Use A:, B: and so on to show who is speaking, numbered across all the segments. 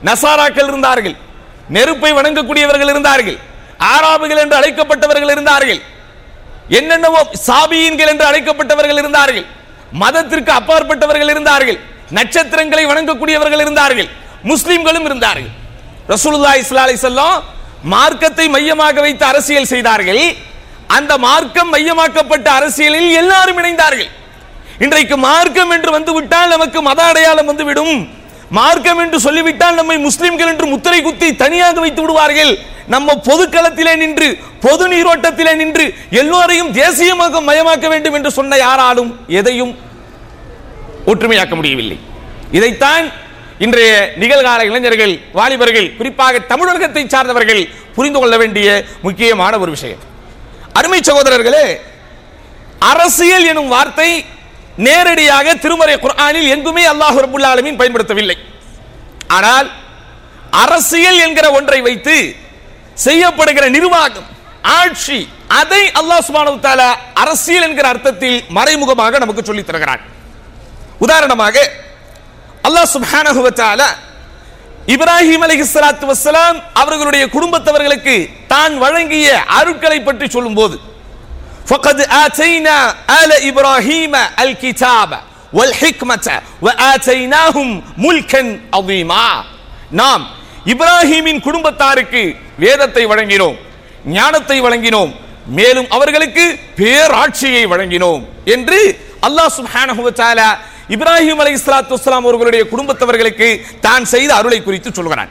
A: நசாராக்கள் இருந்தார்கள், நெருப்பை வணங்கக்கூடியவர்கள் இருந்தார்கள், ஆராபுகள் என்று அழைக்கப்பட்டவர்கள் இருந்தார்கள், என்னென்னவோ சாபியீன்கள் என்று அழைக்கப்பட்டவர்கள் இருந்தார்கள், மதத்திற்கு அப்பாற்பட்டவர்கள் இருந்தார்கள், நட்சத்திரங்களை வணங்கக்கூடியவர்கள் இருந்தார்கள், முஸ்லிம்களும் இருந்தார்கள். ரசூலுல்லாஹி ஸல்லல்லாஹு அலைஹி வஸல்லம் மார்க்கத்தை மையமாக வைத்து அரசியல் செய்தார்கள். அந்த மார்க்கம் மையமாக்கப்பட்ட அரசியலில் எல்லாரும் இணைந்தார்கள். இன்றைக்கு மார்க்கம் என்று வந்துவிட்டால் நமக்கு மத அடையாளம் வந்துவிடும், மார்க்கம் என்று சொல்லிவிட்டால் நம்மை முஸ்லிம்கள் என்று முத்திரை குத்தி தனியாக வைத்து விடுவார்கள். நம்ம பொதுக்களத்திலே நின்று, பொது நீரோட்டத்திலே நின்று எல்லோரையும் தேசியமாக மயமாக்க வேண்டும் என்று சொன்ன யாராலும் எதையும் ஒற்றுமையாக்க முடியவில்லை. இதைத்தான் இன்றைய நிகழ்கால இளைஞர்கள், வாலிபர்கள், குறிப்பாக தமிழகத்தை சார்ந்தவர்கள் புரிந்து கொள்ள வேண்டிய முக்கியமான ஒரு விஷயம். அருமை சகோதரர்களே, அரசியல் எனும் வார்த்தை நேரடியாக திருமறை குர்ஆனில் எங்குமே அல்லாஹ் ரப்பல் ஆலமீன் பயன்படுத்தவில்லை. ஆனால் அரசியல் என்கிற ஒன்றை வைத்து செய்யப்படுகிற நிர்வாகம், ஆட்சி, அதை அல்லாஹ் சுப்ஹானஹு வ தஆலா அரசியல் என்கிற அர்த்தத்தில் மறைமுகமாக நமக்கு சொல்லித் தருகிறார். உதாரணமாக அல்லாஹ் சுப்ஹானஹு வ தஆலா இப்ராஹிம் அலைஹிஸ்ஸலாத்து வஸ்ஸலாம் அவர்களுடைய குடும்பத்தவர்களுக்கு தான் வழங்கிய அருட்களை பற்றி சொல்லும்போது, ஃபகத் ஆதைனா ஆல இப்ராஹீம அல் கிதாப வல் ஹிக்மத வ ஆதைனாஹும் முல்கன் அதீமா, நாம் இப்ராஹீமின் குடும்பத்தாருக்கு வேதத்தை வழங்கினோம், ஞானத்தை வழங்கினோம், மேலும் அவர்களுக்கு பேராட்சியை வழங்கினோம் என்று அல்லாஹ் சுப்ஹானஹு வ தஆலா இப்ராஹிம் அலைஹிஸ்ஸலாத்து வஸ்ஸலாம் அவர்களுடைய குடும்பத்தவர்களுக்கு தான் செய்த அருளை குறித்து சொல்கிறான்.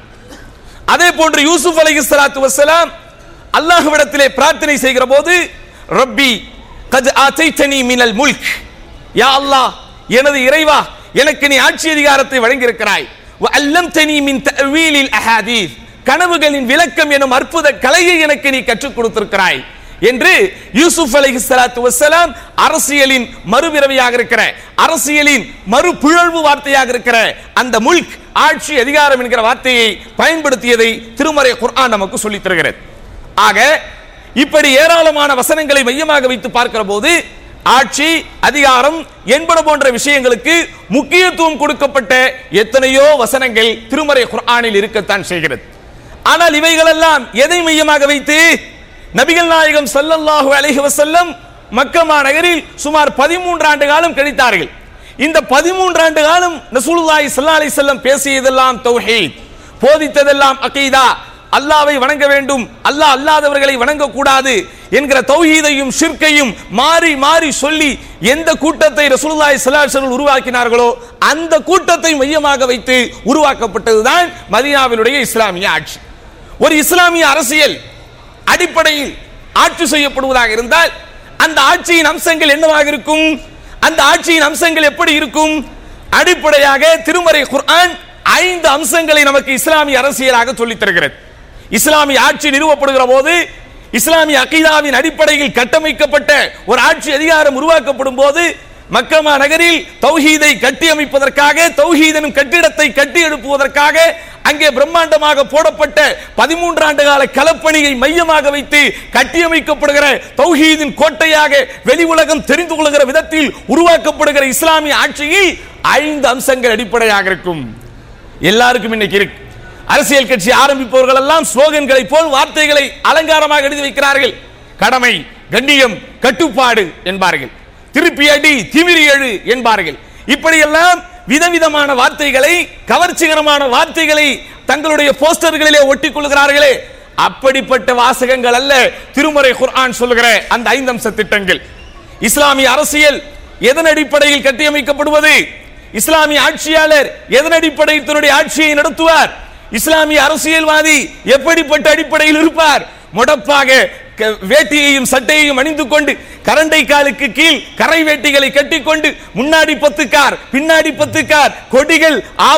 A: அதே போன்று யூசுப் அலைஹிஸ்ஸலாத்து வஸ்ஸலாம் அல்லாஹ்விடத்திலே பிரார்த்தனை செய்கிற போது, ரப்பி கத் ஆதைதனி மினல் முல்க், யா அல்லாஹ், எனது இறைவா, எனக்கு நீ ஆட்சி அதிகாரத்தை வழங்கி இருக்கிறாய், வ அல்லம்தனி மின் தஅவீலில் அஹாதீஸ், கனவுகளின் விளக்கம் எனும் அற்புத கலையை எனக்கு நீ கற்றுக் கொடுத்திருக்கிறாய் என்று யூசுப் அலைஹிஸ்ஸலாத்து வஸ்ஸலாம் அரசியலின் மறுபிறவியாக இருக்கிற, அரசியலின் மறுபிழழ்வு வார்த்தையாக இருக்கிற அந்த முல்க், ஆட்சி அதிகாரம் என்கிற வார்த்தையை பயன்படுத்தியதை திருமறை குர்ஆன் நமக்கு சொல்லித் தருகிறது. ஆக இப்படி ஏராளமான வசனங்களை மையமாக வைத்து பார்க்கிற போது ஆட்சி, அதிகாரம் என்பன போன்ற விஷயங்களுக்கு முக்கியத்துவம் கொடுக்கப்பட்ட எத்தனையோ வசனங்கள் திருமறை குர்ஆனில் இருக்கத்தான் செய்கிறது. ஆனால் இவைகளெல்லாம் எதை மையமாக வைத்து? நபிகள் நாயகம் ஸல்லல்லாஹு அலைஹி வஸல்லம் மக்கா நகரில் சுமார் 13 ஆண்டு காலம் கழித்தார்கள். இந்த 13 ஆண்டு காலம் ரசூலுல்லாஹி ஸல்லல்லாஹு அலைஹி வஸல்லம் பேசியதெல்லாம் தௌஹீத், போதித்ததெல்லாம் அகீதா, அல்லாஹ்வை வணங்க வேண்டும், அல்லாஹ் அல்லாதவர்களை வணங்க கூடாது என்கிற தௌஹீதையும் ஷிர்கையும் மாறி மாறி சொல்லி எந்த கூட்டத்தை ரசூலுல்லாஹி ஸல்லல்லாஹு அலைஹி வஸல்லம் உருவாக்கினார்களோ அந்த கூட்டத்தை மையமாக வைத்து உருவாக்கப்பட்டதுதான் மதீனாவினுடைய இஸ்லாமிய ஆட்சி. ஒரு இஸ்லாமிய அரசியல் அடிப்படையில் ஆட்சி செய்யப்படுவதாக இருந்தால் அந்த ஆட்சியின் அம்சங்கள் என்னவாக இருக்கும்? அந்த ஆட்சியின் அம்சங்கள் எப்படி இருக்கும்? அடிப்படையாக திருமறை குர்ஆன் 5 அம்சங்களை நமக்கு இஸ்லாமிய அரசியலாக சொல்லித் தருகிறது. இஸ்லாமிய ஆட்சி நிறுவப்படுகிற போது, இஸ்லாமிய அகீதாவின் அடிப்படையில் கட்டமைக்கப்பட்ட ஒரு ஆட்சி அதிகாரம் உருவாக்கப்படும் போது, மக்கா நகரில் தௌஹீதை கட்டி அமைப்பதற்காக, தௌஹீதனும் கட்டிடத்தை கட்டி எழுப்புவதற்காக அங்கே பிரம்மாண்டமாக போடப்பட்ட 13 ஆண்டு கால களப்பணியை மையமாக வைத்து கட்டியமைக்கப்படுகிற தௌஹீதின் கோட்டையாக வெளி உலகம் தெரிந்து கொள்கிற விதத்தில் உருவாக்கப்படுகிற இஸ்லாமிய ஆட்சியில் 5 அம்சங்கள் அடிப்படையாக இருக்கும். எல்லாருக்கும் இன்னைக்கு இருக்கு. அரசியல் கட்சி ஆரம்பிப்பவர்கள் எல்லாம் ஸ்லோகன்களை போல் வார்த்தைகளை அலங்காரமாக எழுதி வைக்கிறார்கள். கடமை, கண்ணியம், கட்டுப்பாடு என்பார்கள், திருப்பி அடி, திமிரி எழு என்பார்கள். இப்படியெல்லாம் விதவிதமான வார்த்தைகளை, கவர்ச்சிகரமான வார்த்தைகளை தங்களுடைய போஸ்டர்களிலே ஒட்டிக் கொள்கிறார்களே, அப்படிப்பட்ட வாசகங்கள் அல்ல திருமறை குர்ஆன் சொல்லுகிற அந்த 5 அம்ச திட்டங்கள். இஸ்லாமிய அரசியல் எதன் அடிப்படையில் கட்டியமைக்கப்படுவது? இஸ்லாமிய ஆட்சியாளர் எதன் அடிப்படையில் தன்னுடைய ஆட்சியை நடத்துவார்? இஸ்லாமிய அரசியல்வாதி எப்படிப்பட்ட அடிப்படையில் இருப்பார்? முடப்பாக வேட்டியையும் சட்டையையும் அணிந்து கொண்டு, கரண்டை காலுக்கு கீழ் கரை வேட்டிகளை கட்டிக்கொண்டு, முன்னாடி 10 கார், பின்னாடி 10 கார், கொடிகள்,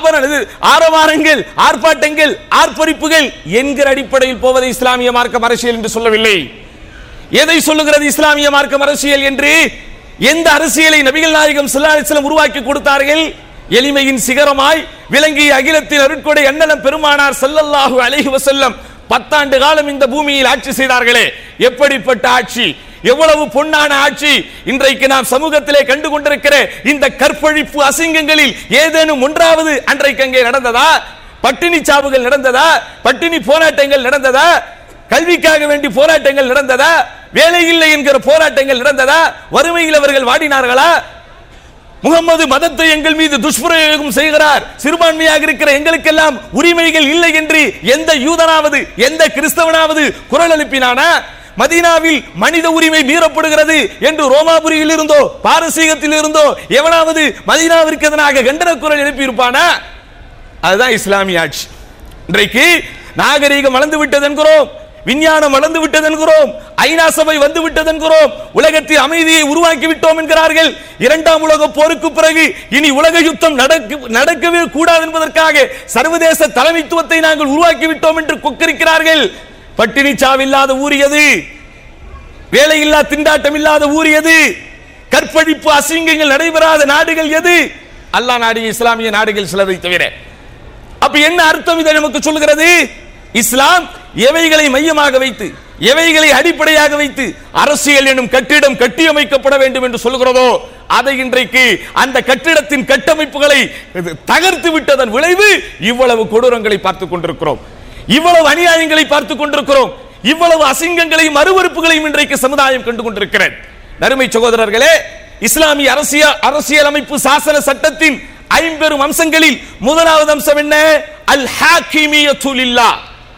A: ஆரவாரங்கள், ஆர்ப்பாட்டங்கள், ஆர்ப்பரிப்புகள் என்கிற அடிப்படையில் போவதை இஸ்லாமிய மார்க்கம் அரசியல் என்று சொல்லவில்லை. எதை சொல்லுகிறது இஸ்லாமிய மார்க்கம் அரசியல் என்று? எந்த அரசியலை நபிகள் நாயகம் ஸல்லல்லாஹு அலைஹி வஸல்லம் உருவாக்கி கொடுத்தார்கள்? எளிமையின் சிகரமாய் விளங்கிய அகிலத்தின் அருட்கொடை அண்ணலம் பெருமானார் ஸல்லல்லாஹு அலைஹி வஸல்லம் 10 ஆண்டு காலம் இந்த பூமியில் ஆட்சி செய்தார்களே, எப்படிப்பட்ட ஆட்சி, எவ்வளவு பொன்னான ஆட்சி! இன்றைக்கு நாம் சமூகத்திலே கண்டு கொண்டிருக்கிற இந்த கற்பழிப்பு அசிங்கங்களில் ஏதேனும் ஒன்றாவது அன்றைக்கு அங்கே நடந்ததா? பட்டினி சாவுகள் நடந்ததா? பட்டினி போராட்டங்கள் நடந்ததா? கல்விக்காக வேண்டி போராட்டங்கள் நடந்ததா? வேலை இல்லை என்கிற போராட்டங்கள் நடந்ததா? வறுமையில் அவர்கள் வாடினார்களா? முகமது மதத்தை எங்கள் மீது துஷ்பிரயோகம் செய்கிறார், சிறுபான்மையாக இருக்கிற எங்களுக்கெல்லாம் உரிமைகள் இல்லை என்று எந்த யூதனாவது எந்த கிறிஸ்தவனாவது குரல் எழுப்பினானா? மதீனாவில் மனித உரிமை மீறப்படுகிறது என்று ரோமாபுரியில் இருந்தோ பாரசீகத்தில் இருந்தோ எவனாவது மதீனாவிற்கு எதிராக கண்டன குரல் எழுப்பி இருப்பானா? அதுதான் இஸ்லாமிய ஆட்சி. இன்றைக்கு நாகரீகம் வளர்ந்து விட்டது என்கிறோம், விஞ்ஞானம் வளர்ந்து விட்டது என்கிறோம், ஐநா சபை வந்து விட்டது என்கிறோம், உலகத்தில் அமைதியை உருவாக்கி விட்டோம் என்கிறார்கள். இரண்டாம் உலக போருக்கு பிறகு இனி உலக யுத்தம் நடக்கவே கூடாது என்பதற்காக சர்வதேச தலைமைத்துவத்தை நாங்கள் உருவாக்கி விட்டோம் என்று கொக்கரிக்கிறார்கள். பட்டினி சாவில்லாத ஊர் எது? வேலையில்லா திண்டாட்டம் இல்லாத ஊர் எது? கற்பழிப்பு அசிங்கங்கள் நடைபெறாத நாடுகள் எது? அல்லாஹ் நாடு இஸ்லாமிய நாடுகள் சிலரை தவிர. அப்ப என்ன அர்த்தம் இதை நமக்கு சொல்கிறது? இஸ்லாம் எவைகளை மையமாக வைத்து எவைகளை அடிப்படையாக வைத்து அரசியல் எனும் கட்டிடம் கட்டியமைக்கப்பட வேண்டும் என்று சொல்கிறதோ அதை இன்றைக்கு அந்த கட்டிடத்தின் கட்டமைப்புகளை தகர்த்து விட்டதன் விளைவு இவ்வளவு கொடூரங்களை பார்த்துக் கொண்டிருக்கிறோம், இவ்வளவு அநியாயங்களை பார்த்துக் கொண்டிருக்கிறோம், இவ்வளவு அசிங்கங்களையும் அருவருப்புகளையும் இன்றைக்கு சமுதாயம் கண்டு கொண்டிருக்கிறது. நறுமை சகோதரர்களே, இஸ்லாமிய அரசியல் அமைப்பு சாசன சட்டத்தின் ஐம்பெரும் அம்சங்களில் முதலாவது அம்சம் என்ன? அல் ஹாக்கிமியத்து லில்லாஹ்,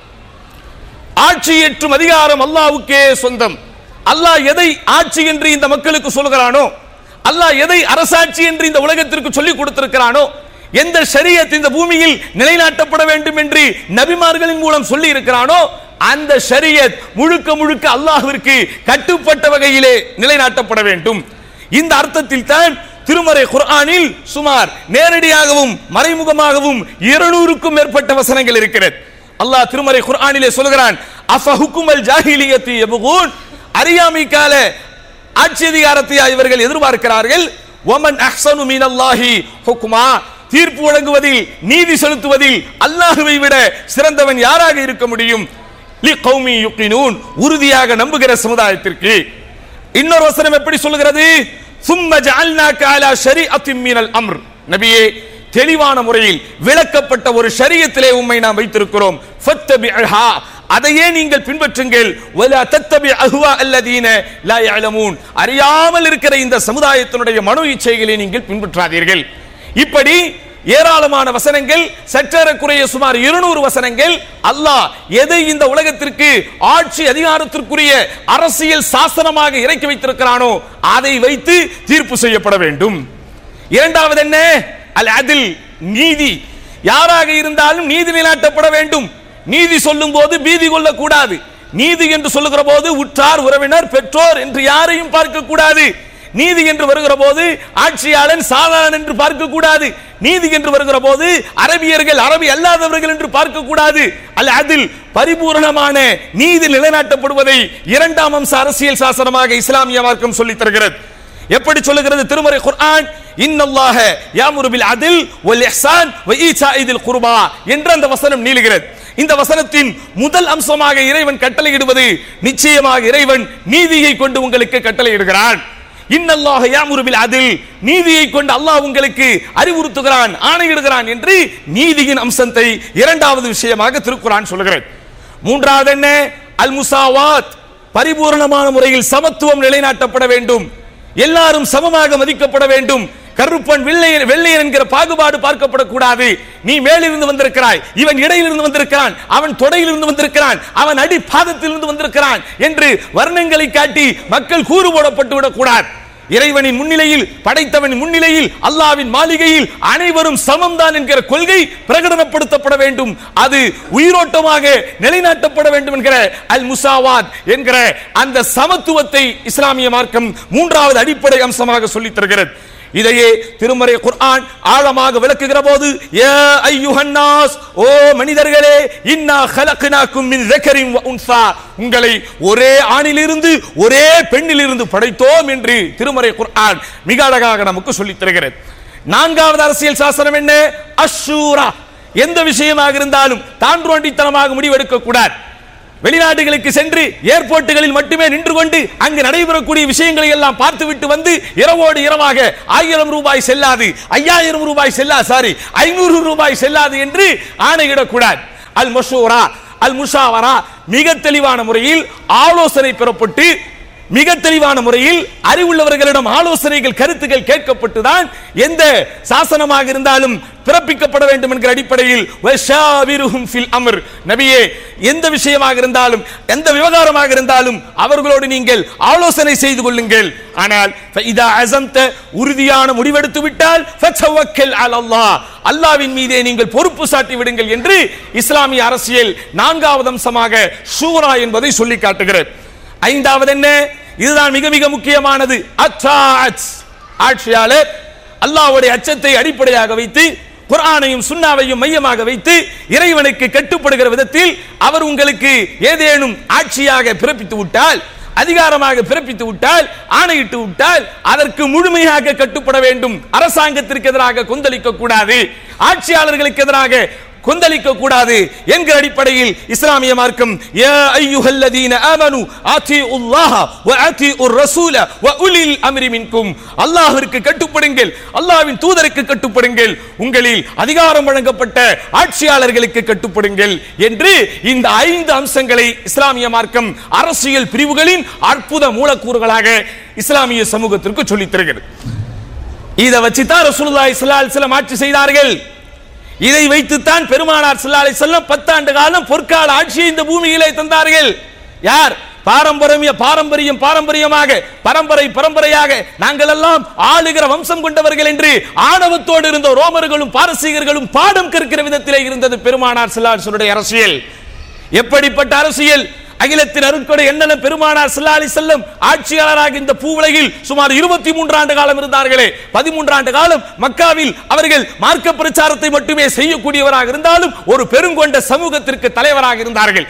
A: ஆட்சி ஏற்றும் அதிகாரம் அல்லாஹ்வுக்கே சொந்தம். அல்லாஹ் எதை ஆட்சி என்று இந்த மக்களுக்கு சொல்கிறானோ, அல்லாஹ் எதை அரசாட்சி என்று இந்த உலகத்திற்கு சொல்லிக் கொடுத்திருக்கிறானோ, எந்த ஷரியத் இந்த பூமியில் நிலைநாட்டப்பட வேண்டும் என்று நபிமார்களின் மூலம் சொல்லி இருக்கிறானோ அந்த ஷரியத் முழுக்க முழுக்க அல்லாஹ்விற்கு கட்டுப்பட்ட வகையிலே நிலைநாட்டப்பட வேண்டும். இந்த அர்த்தத்தில் தான் திருமறை குர்ஆனில் சுமார் நேரடியாகவும் மறைமுகமாகவும் 200க்கும் மேற்பட்ட வசனங்கள் இருக்கிறது. அல்லாஹ் திருமறை குர்ஆனிலே சொல்கிறான், அஃபஹுக்குமல் ஜாஹிலியத்தி யபூன், அறியாமை கால ஆட்சி அதிகாரத்தை இவர்கள் எதிர்பார்க்கிறார்கள். வமன் அஹ்ஸனு மினல்லாஹி ஹுக்மா, தீர்ப்பு வழங்குவதில் நீதி செலுத்துவதில் அல்லாஹ்வை விட சிறந்தவன் யாராக இருக்க முடியும்? லிகௌமி யுகினூன், உறுதியாக நம்புகிற சமுதாயத்திற்கு. இன்னொரு வசனம் எப்படி சொல்கிறது? சும்ம ஜஅல்னாக அலா ஷரீஅத்தின் மினல் அம்ர், நபியே தெளிவான முறையில் விளக்கப்பட்ட ஒரு ஷரியத்திலே உம்மை நாம் வைத்திருக்கிறோம். ஃபத்தபிஹா, அதையே நீங்கள் பின்பற்றுங்கள். வலா தத்தபி அஹ்வா அல்லதீன லா யஅலமூன், அறியாமல் இருக்கிற இந்த சமுதாயத்தினுடைய மனோ இச்சைகளை நீங்கள் பின்பற்றாதீர்கள். இப்படி ஏராளமான வசனங்கள், சற்றேறக்குறைய சுமார் 200 வசனங்கள் அல்லாஹ் எதை இந்த உலகத்திற்கு ஆட்சி அதிகாரத்திற்குரிய அரசியல் சாசனமாக இறக்கி வைத்திருக்கிறானோ அதை வைத்து தீர்ப்பு செய்யப்பட வேண்டும். இரண்டாவது என்ன? அல் அதில், நீதி. யாராக இருந்தாலும் நீதி நிலைநாட்டப்பட வேண்டும். நீதி சொல்லும் போது பீதி கொள்ளக்கூடாது. நீதி என்று சொல்லுகிற போது உற்றார் உறவினர் பெற்றோர் என்று யாரையும் பார்க்க கூடாது. நீதி என்று வருகிற போது ஆட்சியாளன் சாதாரண என்று பார்க்க கூடாது. நீதி என்று வருகிற போது அரபியர்கள் அரபி அல்லாதவர்கள் என்று பார்க்க கூடாது. அல்ல, அதில் பரிபூர்ணமான நீதி நிலைநாட்டப்படுவதை இரண்டாம் அம்ச அரசியல் சாசனமாக இஸ்லாமிய மார்க்கம் சொல்லித் தருகிறது. எப்படி சொல்லுகிறது திருமறை குர்ஆன்? இன்னல்லாஹ யாமுரு பில் அத்ல் வல் இஹ்சான் வ ஈசாஇதில் குர்பா என்ற அந்த வசனம் நீளுகிறது. இந்த வசனத்தின் முதல் அம்சமாக இறைவன் கட்டளையிடுவது நிச்சயமாக இறைவன் நீதியை கொண்டு உங்களுக்கு கட்டளையிடுகிறான். இன்னல்லாஹ யாமுரு பில் அத்ல், நீதியை கொண்டு அல்லாஹ் உங்களுக்கு அறிவுறுத்துகிறான், ஆணையிடுகிறான் என்று நீதியின் அம்சத்தை இரண்டாவது விஷயமாக திருக்குர்ஆன் சொல்கிறது. மூன்றாவது என்ன? அல் முசாவாத், பரிபூர்ணமான முறையில் சமத்துவம் நிலைநாட்டப்பட வேண்டும். எல்லாரும் சமமாக மதிக்கப்பட வேண்டும். கருப்பன் வெள்ளையன் என்கிற பாகுபாடு பார்க்கப்படக்கூடாது. நீ மேலிருந்து வந்திருக்கிறாய், இவன் இடையிலிருந்து வந்திருக்கிறான், அவன் தொடையிலிருந்து வந்திருக்கிறான், அவன் அடி பாதத்திலிருந்து வந்திருக்கிறான் என்று வர்ணங்களை காட்டி மக்கள் கூறு போடப்பட்டு விடக்கூடாது. இறைவனின் முன்னிலையில், படைத்தவனின் முன்னிலையில், அல்லாஹ்வின் மாளிகையில் அனைவரும் சமம்தான் என்கிற கொள்கை பிரகடனப்படுத்தப்பட வேண்டும். அது உயிரோட்டமாக நிலைநாட்டப்பட வேண்டும் என்கிற அல் முசாவாத் என்கிற அந்த சமத்துவத்தை இஸ்லாமிய மார்க்கம் மூன்றாவது அடிப்படை அம்சமாக சொல்லித் தருகிறது. இதையே திருமறை குர்ஆன் ஆழமாக விளக்குகிற போது, யா அய்யுஹன் நாஸ், ஓ மனிதர்களே, இன்னா ஹலக்னாக்கும் மின் ஸக்கரின் வ உன்ஸா, உங்களை ஒரே ஆணிலிருந்து ஒரே பெண்ணிலிருந்து படைத்தோம் என்று திருமறை குர்ஆன் மிக அழகாக நமக்கு சொல்லித் தருகிறது. நான்காவது அரசியல் சாசனம் என்ன? அஷ்ஷூரா, எந்த விஷயமாக இருந்தாலும் தாண்டோண்டித்தனமாக முடிவெடுக்க கூடாது. வெளிநாடுகளுக்கு சென்று ஏர்போர்ட்டுகளில் மட்டுமே நின்று கொண்டு அங்கு நடைபெறக்கூடிய விஷயங்களை எல்லாம் பார்த்துவிட்டு வந்து இரவோடு இரவாக 1000 ரூபாய் செல்லாது, 5000 ரூபாய் செல்லாது, 500 ரூபாய் செல்லாது என்று ஆணையிடக்கூடாது. அல் மஷூரா அல் முஷாவரா, மிக தெளிவான முறையில் ஆலோசனை பெறப்பட்டு மிக தெளிவான முறையில் அறிவுள்ளவர்களிடம் ஆலோசனைகள் கருத்துக்கள் கேட்கப்பட்டுதான் எந்த சாசனமாக இருந்தாலும் பிறப்பிக்கப்பட வேண்டும் என்கிற அடிப்படையில் வஷாவிருஹும் ஃபில் அம்ர், நபியே எந்த விஷயமாக இருந்தாலும் எந்த விவகாரமாக இருந்தாலும் அவர்களோடு நீங்கள் ஆலோசனை செய்து கொள்ளுங்கள். ஆனால் ஃபஇதா அஸம்த, உறுதியான முடிவெடுத்து விட்டால் ஃபதவக்கல் அலல்லாஹ், அல்லாஹ்வின் மீதே நீங்கள் பொறுப்பு சாட்டி விடுங்கள் என்று இஸ்லாமிய அரசியல் 4வது அம்சமாக ஷூரா என்பதை சொல்லி காட்டுகிறது. 5வது என்ன? இதுதான் மிக மிக முக்கியமானது. ஆட்சியாளர் அல்லாஹ்வுடைய அச்சத்தை அடிப்படையாக வைத்து குர்ஆனையும் சுன்னாவையும் மையமாக வைத்து இறைவனுக்கு கட்டுப்படுகிற விதத்தில் அவர் உங்களுக்கு ஏதேனும் ஆட்சியாக பிறப்பித்து விட்டால், அதிகாரமாக பிறப்பித்து விட்டால், ஆணையிட்டு விட்டால் அதற்கு முழுமையாக கட்டுப்பட வேண்டும். அரசாங்கத்திற்கு எதிராக கொந்தளிக்க கூடாது, ஆட்சியாளர்களுக்கு எதிராக கொந்தளிக்க கூடாது என்கிற அடிப்படையில் இஸ்லாமிய மார்க்கம் யா அய்யுஹல்லதீன ஆமனு ஆதிஉல்லாஹ வ ஆதிஉர் ரசூல வ உலில் அம்ரி மின்கும், அல்லாஹ்விற்கு கட்டுப்படுங்கள், அல்லாஹ்வின் தூதருக்கு கட்டுப்படுங்கள், உங்களில் அதிகாரம் வழங்கப்பட்ட ஆட்சியாளர்களுக்கு கட்டுப்படுங்கள் என்று இந்த 5 அம்சங்களை இஸ்லாமிய மார்க்கம் அரசியல் பிரிவுகளின் அற்புத மூலக்கூறுகளாக இஸ்லாமிய சமூகத்திற்கு சொல்லித் தருகிறது. இதை வச்சுதான் ரசூலுல்லாஹி ஸல்லல்லாஹு அலைஹி வஸல்லம் ஆட்சி செய்தார்கள். இதை வைத்துத்தான் பெருமானார் ஸல்லல்லாஹு அலைஹி வஸல்லம் 10 ஆண்டு காலம் பொற்கால ஆட்சியை இந்த பூமியிலே தந்தார்கள். யார்? பாரம்பரியமாக பரம்பரையாக நாங்கள் எல்லாம் ஆளுகிற வம்சம் கொண்டவர்கள் என்று ஆணவத்தோடு இருந்த ரோமர்களும் பாரசீகர்களும் பாடம் கற்கிற விதத்திலே இருந்தது பெருமானார் ஸல்லல்லாஹு அலைஹி வஸல்லம் அரசியல். எப்படிப்பட்ட அரசியல்? அகிலத்தின் அருட்கொடை என்னென்ன பெருமானார் ஸல்லல்லாஹு அலைஹி வஸல்லம் ஆட்சியாளராக இந்த பூவுலகில் சுமார் 23 ஆண்டு காலம் இருந்தார்களே, 13 ஆண்டு காலம் மக்காவில் அவர்கள் மார்க்க பிரச்சாரத்தை மட்டுமே செய்யக்கூடியவராக இருந்தாலும் ஒரு பெருங்கொண்ட சமூகத்திற்கு தலைவராக இருந்தார்கள்.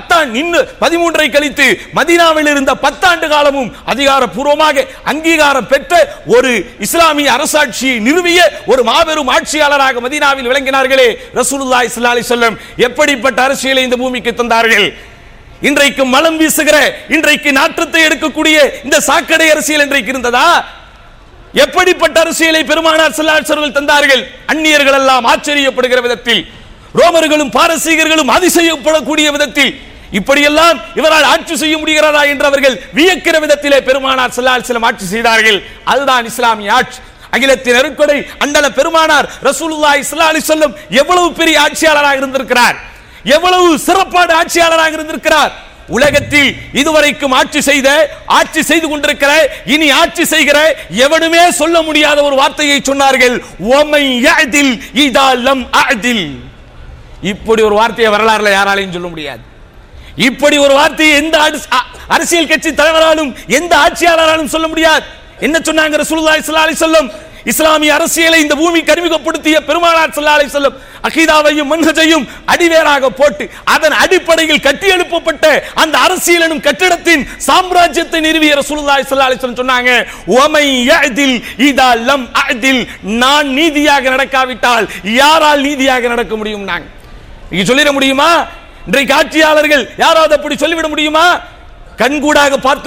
A: 13 கழித்து மதீனாவில் இருந்த 10 ஆண்டு காலமும் அதிகாரப்பூர்வமாக அங்கீகாரம் பெற்ற ஒரு இஸ்லாமிய அரசாட்சியை நிறுவிய ஒரு மாபெரும் ஆட்சியாளராக மதீனாவில் விளங்கினார்களே ரசூலுல்லாஹி ஸல்லல்லாஹு அலைஹி வஸல்லம். எப்படிப்பட்ட அரசியலை இந்த பூமிக்கு தந்தார்கள்? இன்றைக்கு மலம் வீசுகிற, இன்றைக்கு நாற்றத்தை எடுக்கக்கூடிய இந்த சாக்கடை அரசியல் இன்றைக்கு இருந்ததா? எப்படிப்பட்ட அரசியலை பெருமானார் ஸல்லல்லாஹு அலைஹி வஸல்லம் தந்தார்கள்? அந்நியர்கள் எல்லாம் ஆச்சரியப்படுகிற விதத்தில், ரோமர்களும் பாரசீகர்களும் அதிசயப்படக்கூடிய விதத்தில், இப்படியெல்லாம் இவரால் ஆட்சி செய்ய முடிகிறதா என்று அவர்கள் வியக்கிற விதத்திலே பெருமானார் ஸல்லல்லாஹு அலைஹி வஸல்லம் ஆட்சி செய்தார்கள். அதுதான் இஸ்லாமிய ஆட்சி. அகிலத்தின் அருட்கொடை அண்டல பெருமானார் ரசூலுல்லாஹி ஸல்லல்லாஹு அலைஹி வஸல்லம் எவ்வளவு பெரிய ஆட்சியாளராக இருந்திருக்கிறார், எவ்வளவு சிறப்பான ஆட்சியாளராக இருந்திருக்கிறார். உலகத்தில் இதுவரைக்கும் ஆட்சி செய்து கொண்டிருக்கிற, இனி ஆட்சி செய்கிற எவனுமே சொல்ல முடியாத ஒரு வார்த்தையை சொன்னார்கள். வமை யஅதில் இதா லம் அஅதில். இப்படி ஒரு வார்த்தையை வரலாறுல யாராலையும் சொல்ல முடியாது. இப்படி ஒரு வார்த்தையை எந்த அரசியல் கட்சி தலைவராலும் எந்த ஆட்சியாளராலும் சொல்ல முடியாது. என்ன சொன்னாங்க ரசூலுல்லாஹி ஸல்லல்லாஹு அலைஹி வஸல்லம்? இஸ்லாமிய அரசியலை இந்த பூமிக்கு அறிமுகப்படுத்திய பெருமானார் ஸல்லல்லாஹு அலைஹி வஸல்லம் அகீதாவையும் மன்ஹஜையும் அடிவேராக போட்டு அதன் அடிப்படையில் கட்டி எழுப்பப்பட்ட அந்த அரசியல் எனும் கட்டிடத்தின் சாம்ராஜ்யத்தை நிறுவிய ரசூலுல்லாஹி ஸல்லல்லாஹு அலைஹி வஸல்லம் சொன்னாங்க, வமை யஅதில் இதா லம் அஅதில். நான் நீதியாக நடக்காவிட்டால் யாரால் நீதியாக நடக்க முடியும்? நாங்க இங்க சொல்லிட முடியுமா? இன்றைக்கு ஆட்சியாளர்கள் யாராவது அப்படி சொல்லிவிட முடியுமா? கண்கூடாக பார்த்து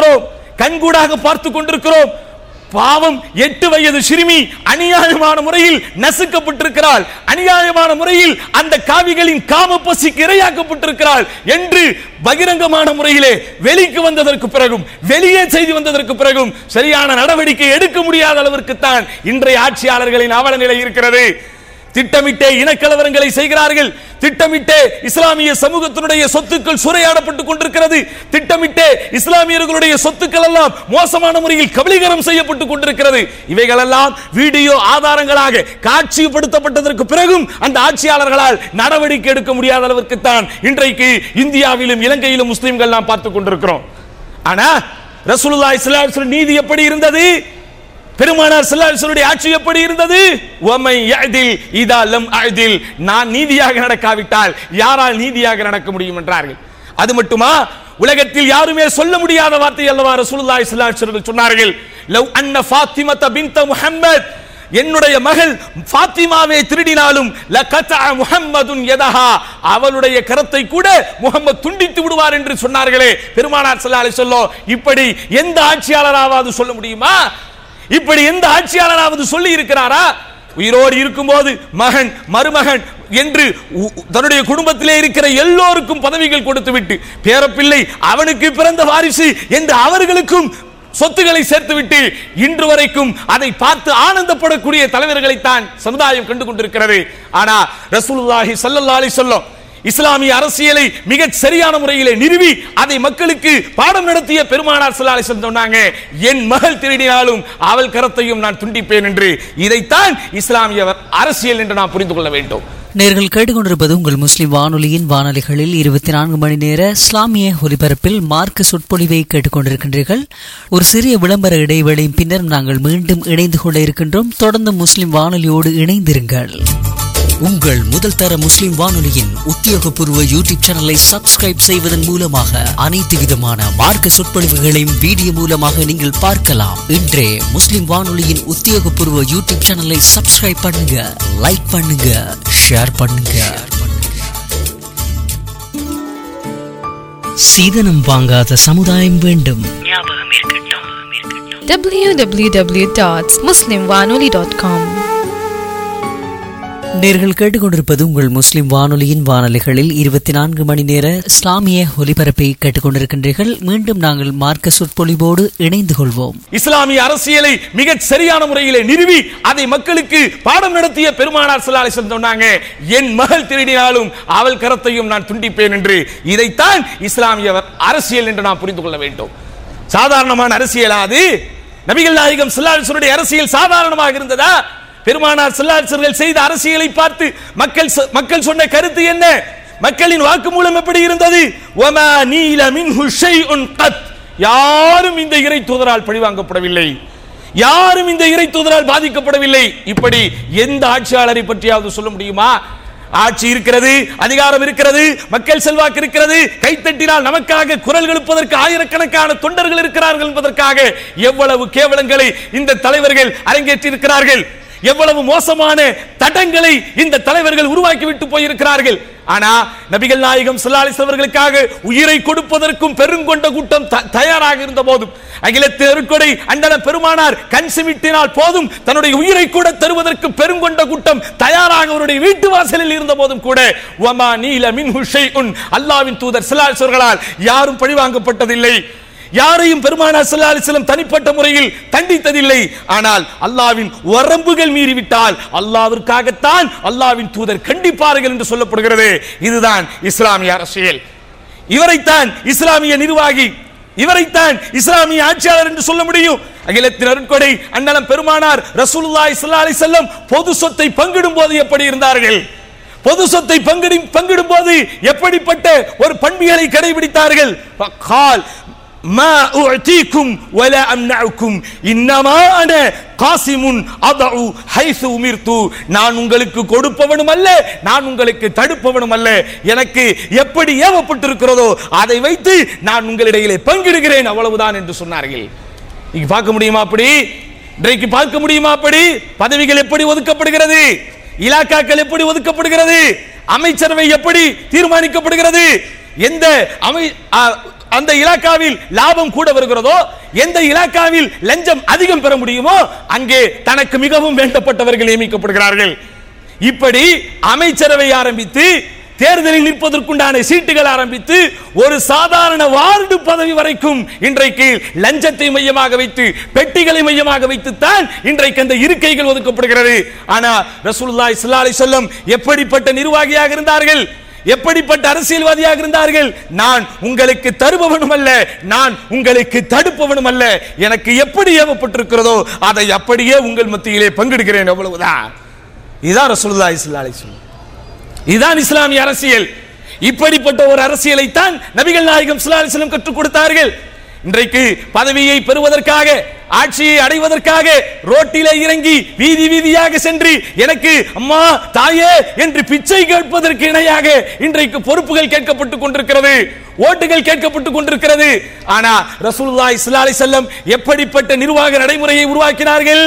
A: கொண்டிருக்கிறோம். பாவம் 8 வயது சிறுமி அநியாயமான முறையில் நசுக்கப்பட்டிருக்கிறாள், அநியாயமான முறையில் அந்த காவிகளின் காம பசிக்கு இரையாக்கப்பட்டிருக்கிறாள் என்று பகிரங்கமான முறையிலே வெளிக்கு வந்ததற்கு பிறகும், வெளியே செய்தி வந்ததற்கு பிறகும் சரியான நடவடிக்கை எடுக்க முடியாத அளவிற்கு தான் இன்றைய ஆட்சியாளர்களின் அவல நிலை இருக்கிறது. திட்டமிட்டே இனக்கலவரங்களை செய்கிறார்கள். திட்டமிட்டே இஸ்லாமிய சமூகத்தினுடைய சொத்துக்கள் சூறையாடப்பட்டுக் கொண்டிருக்கிறது. திட்டமிட்டே இஸ்லாமியர்களுடைய சொத்துக்கள் எல்லாம் மோசமான முறையில் கபலீகரம் செய்யப்பட்டுக் கொண்டிருக்கிறது. இவைகளெல்லாம் வீடியோ ஆதாரங்களாக காட்சிப்படுத்தப்பட்டதற்கு பிறகும் அந்த ஆட்சியாளர்களால் நடவடிக்கை எடுக்க முடியாத அளவிற்கு தான் இன்றைக்கு இந்தியாவிலும் இலங்கையிலும் முஸ்லிம்கள் நாம் பார்த்துக் கொண்டிருக்கிறோம். ஆனா ரசூலுல்லாஹி ஸல்லல்லாஹு அலைஹி வஸல்லம் நீதி எப்படி இருந்தது? பெருமானார் ஸல்லல்லாஹு அலைஹி வஸல்லம் ஆட்சி எப்படி இருந்தது? வமை யஅதில் இதா லம் அஅதில். நான் நீதியாக நடக்காவிட்டால் யாரால் நீதியாக நடக்க முடியும் என்றார்கள். அது மட்டுமா, உலகத்தில் யாருமே சொல்ல முடியாத வார்த்தை அல்லவா ரசூலுல்லாஹி ஸல்லல்லாஹு அலைஹி வஸல்லம் சொன்னார்கள். லவ் அன்ன ஃபாத்திமத பின்த முஹம்மத் என்னுடைய மகள் ஃபாத்திமாவை திருடினாலும் லகதா முஹம்மதுன் யதஹா, அவளுடைய கரத்தை கூட முஹம்மது துண்டித்து விடுவார் என்று சொன்னார்களே பெருமானார் ஸல்லல்லாஹு அலைஹி வஸல்லம். இப்படி எந்த ஆட்சியாளராவது சொல்ல முடியுமா? இப்படி எந்த ஆட்சியாளராவது சொல்லி இருக்கிறாரா? உயிரோடு இருக்கும்போது மகன் மருமகன் என்று தன்னுடைய குடும்பத்திலே இருக்கிற எல்லோருக்கும் பதவிகள் கொடுத்துவிட்டு, பேரப்பிள்ளை அவனுக்கு பிறந்த வாரிசு என்று அவர்களுக்கும் சொத்துக்களை சேர்த்துவிட்டு இன்று வரைக்கும் அதை பார்த்து ஆனந்தப்படக்கூடிய தலைவர்களைத்தான் சமுதாயம் கண்டு கொண்டிருக்கிறது. ஆனா ரசூலுல்லாஹி ஸல்லல்லாஹு அலைஹி வஸல்லம் இஸ்லாமிய அரசியலை மிக சரியான முறையிலே நிறுவி அதை மக்களுக்கு பாடம் நடத்திய பெருமானார் ஸல்லல்லாஹு அலைஹி வஸல்லம் சொன்னாங்க, என் மகள் திருடினாலும் அவள் கரத்தையும் நான் துண்டிப்பேன் என்று. இதைத்தான் இஸ்லாமிய அரசியல் என்று நாம் புரிந்து கொள்ள வேண்டும்.
B: நேர்கள் கேட்டுக்கொண்டிருப்பது உங்கள் முஸ்லிம் வானொலியின் வானொலிகளில் 24 மணி நேர இஸ்லாமிய ஒலிபரப்பில் மார்க்க சொற்பொழிவை கேட்டுக்கொண்டிருக்கின்றீர்கள். ஒரு சிறிய விளம்பர இடைவேளையின் பின்னர் நாங்கள் மீண்டும் இணைந்து கொள்ள இருக்கின்றோம். தொடர்ந்து முஸ்லிம் வானொலியோடு இணைந்திருங்கள். உங்கள் முதல் தர முஸ்லிம் வானொலியின் உத்தியோகபூர்வ யூடியூப் சேனலை சப்ஸ்கிரைப் செய்வதன் மூலமாக அனைத்து விதமான மார்க்க சொற்பொழிவுகளையும் வீடியோ மூலமாக நீங்கள் பார்க்கலாம். இன்றே முஸ்லிம் வானொலியின் உத்தியோகபூர்வ யூடியூப் சேனலை சப்ஸ்கிரைப் பண்ணுங்க, லைக் பண்ணுங்க, ஷேர் பண்ணுங்க. சீதனம் வாங்காத சமுதாயம் வேண்டும்.
C: www.muslimwanoli.com.
B: நேர்கள் கேட்டுக்கொண்டிருப்பது உங்கள் முஸ்லிம் வானொலியின் வானொலிகளில் 24 மணி நேர இஸ்லாமிய ஒலிபரப்பை கேட்டுக்கொண்டிருக்கின்றீர்கள். மீண்டும் நாங்கள் மார்க்க சொற்பொழிவோடு இணைந்து கொள்வோம்.
A: இஸ்லாமிய அரசியலை மிக சரியான முறையிலே நிறுவி அதை மக்களுக்கு பாடம் நடத்திய பெருமானார் ஸல்லல்லாஹு அலைஹி வஸல்லம் சொன்னாங்க, என் மகள் திருடினாலும் அவள் கரத்தையும் நான் துண்டிப்பேன் என்று. இதைத்தான் இஸ்லாமிய அரசியல் என்று நாம் புரிந்து கொள்ள வேண்டும். சாதாரணமான அரசியலா அது? நபிகள் நாயகம் ஸல்லல்லாஹு அலைஹி வஸல்லம் அரசியல் சாதாரணமாக இருந்ததா? பெருமானார் ஸல்லல்லாஹு அலைஹி வஸல்லம் செய்த அரசியலை பார்த்து மக்கள் சொன்ன கருத்து என்ன? மக்களின் வாக்குமூலம் எப்படி இருந்தது? வமா நீல மின்ஹு ஷைஉன் கத், யாரும் இந்த இறை தூதரால் பழிவாங்கப்படவில்லை, யாரும் இந்த இறை தூதரால் பாதிக்கப்படவில்லை. இப்படி எந்த ஆட்சியாளரை பற்றியாவது சொல்ல முடியுமா? ஆட்சி இருக்கிறது, அதிகாரம் இருக்கிறது, மக்கள் செல்வாக்கு இருக்கிறது, கைத்தட்டினால் நமக்காக குரல் எழுப்பதற்கு ஆயிரக்கணக்கான தொண்டர்கள் இருக்கிறார்கள் என்பதற்காக எவ்வளவு கேவலங்களை இந்த தலைவர்கள் அரங்கேற்றி இருக்கிறார்கள், எவ்வளவு மோசமான தடங்களை இந்த தலைவர்கள் உருவாக்கிவிட்டு போயிருக்கிறார்கள். ஆனா நபிகள் நாயகம் ஸல்லல்லாஹு அலைஹி வஸல்லம் அவர்களுக்காக உயிரை கொடுப்பதற்கும் பெருங்கொண்ட கூட்டம் தயாராக இருந்த போதும், அகிலத்தின் அருட்கொடை அண்ணன் பெருமானார் கண் சிமிட்டினால் போதும் தன்னுடைய உயிரை கூட தருவதற்கு பெருங்கொண்ட கூட்டம் தயாராக அவருடைய வீட்டு வாசலில் இருந்த போதும் கூட வமா நீல மின்ஹு ஷைஉன், அல்லாஹ்வின் தூதர் ஸல்லல்லாஹு அலைஹி வஸல்லம் யாரும் பழிவாங்கப்பட்டதில்லை, யாரையும் பெருமானார் ஸல்லல்லாஹு அலைஹி வஸல்லம் தனிப்பட்ட முறையில் தண்டித்ததில்லை. ஆனால் அல்லாஹ்வின் வரம்புகள் மீறிவிட்டால் அல்லாஹ்விற்காகத்தான் அல்லாஹ்வின் தூதர் கண்டிப்பார்கள் என்று சொல்லப்படுகிறது. இதுதான் இஸ்லாமிய அரசியல். இவரைத்தான் இஸ்லாமிய நிர்வாகி, இவரைத்தான் இஸ்லாமிய ஆட்சியாளர் என்று சொல்ல முடியும். அகிலத்தின் அருட்கொடை அண்ணன் பெருமானார் ரசூலுல்லாஹி ஸல்லல்லாஹு அலைஹி வஸல்லம் பொது சொத்தை பங்கிடும் போது எப்படி இருந்தார்கள்? பொது சொத்தை பங்கிடும் போது எப்படிப்பட்ட ஒரு பண்பியலை கடைபிடித்தார்கள்? மா உஅதீக்கும் வலா அம்னஉக்கும் இன்னமா அன காசிமுன் அதஉ ஹைஸு உமிர்து, நான் உங்களுக்கு கொடுப்பவனும் அல்ல, நான் உங்களுக்கு தடுப்பவனும் அல்ல, எனக்கு எப்படி ஏவப்பட்டிருக்கிறதோ அதை வைத்து நான் உங்களிடையிலே பங்கிடுகிறேன், அவ்வளவுதான் என்று சொன்னார்கள். இங்க பார்க்க முடியுமா அப்படி? இன்றைக்கு பார்க்க முடியுமா அப்படி? பதவிகள் எப்படி ஒதுக்கப்படுகிறது, இலாக்காக்கள் எப்படி ஒதுக்கப்படுகிறது, அமைச்சரவை எப்படி தீர்மானிக்கப்படுகிறது, எந்த அந்த இலாக்காவில் லாபம் கூட வருகிறதோ, எந்த இலாக்காவில் லஞ்சம் அதிகம் பெற முடியுமோ அங்கே தனக்கு மிகவும் வேண்டப்பட்டவர்கள் நியமிக்கப்படுகிறார்கள். இப்படி அமைச்சரவை ஆரம்பித்து தேர்தலில் நிற்பதற்குண்டான சீட்டுகள் ஆரம்பித்து ஒரு சாதாரண வார்டு பதவி வரைக்கும் இன்றைக்கு லஞ்சத்தை மையமாக வைத்து, பெட்டிகளை மையமாக வைத்து தான் இன்றைக்கு அந்த இருக்கைகள் ஒதுக்கப்படுகிறது. ஆனா ரசூலுல்லாஹி ஸல்லல்லாஹு அலைஹி வஸல்லம் எப்படிப்பட்ட நிர்வாகியாக இருந்தார்கள், எப்படிப்பட்ட அரசியல்வாதியாக இருந்தார்கள்? நான் உங்களுக்கு தருபவனும் அல்ல, நான் உங்களுக்கு தடுப்பவனும் அல்ல, எனக்கு எப்படி ஏவப்பட்டிருக்கிறதோ அதை அப்படியே உங்கள் மத்தியிலே பங்கிடுகிறேன், அவ்வளவுதான். இதுதான் ரசூலுல்லாஹி ஸல்லல்லாஹு அலைஹி வஸல்லம், இதுதான் இஸ்லாமிய அரசியல். இப்படிப்பட்ட ஒரு அரசியலை தான் நபிகள் நாயகம் ஸல்லல்லாஹு அலைஹி வஸல்லம் கற்றுக் கொடுத்தார்கள். இன்றைக்கு பதவியை பெறுவதற்காக, ஆட்சியை அடைவதற்காக ரோட்டிலே இறங்கி வீதி வீதியாக சென்று எனக்கு அம்மா தாயே என்று பிச்சை கேட்பதற்கு இணையாக இன்றைக்கு பொறுப்புகள் கேட்கப்பட்டுக் கொண்டிருக்கிறது, ஓட்டுகள் கேட்கப்பட்டுக் கொண்டிருக்கிறது. ஆனா ரசூலுல்லாஹி ஸல்லல்லாஹு அலைஹி வஸல்லம் எப்படிப்பட்ட நிர்வாக நடைமுறையை உருவாக்கினார்கள்,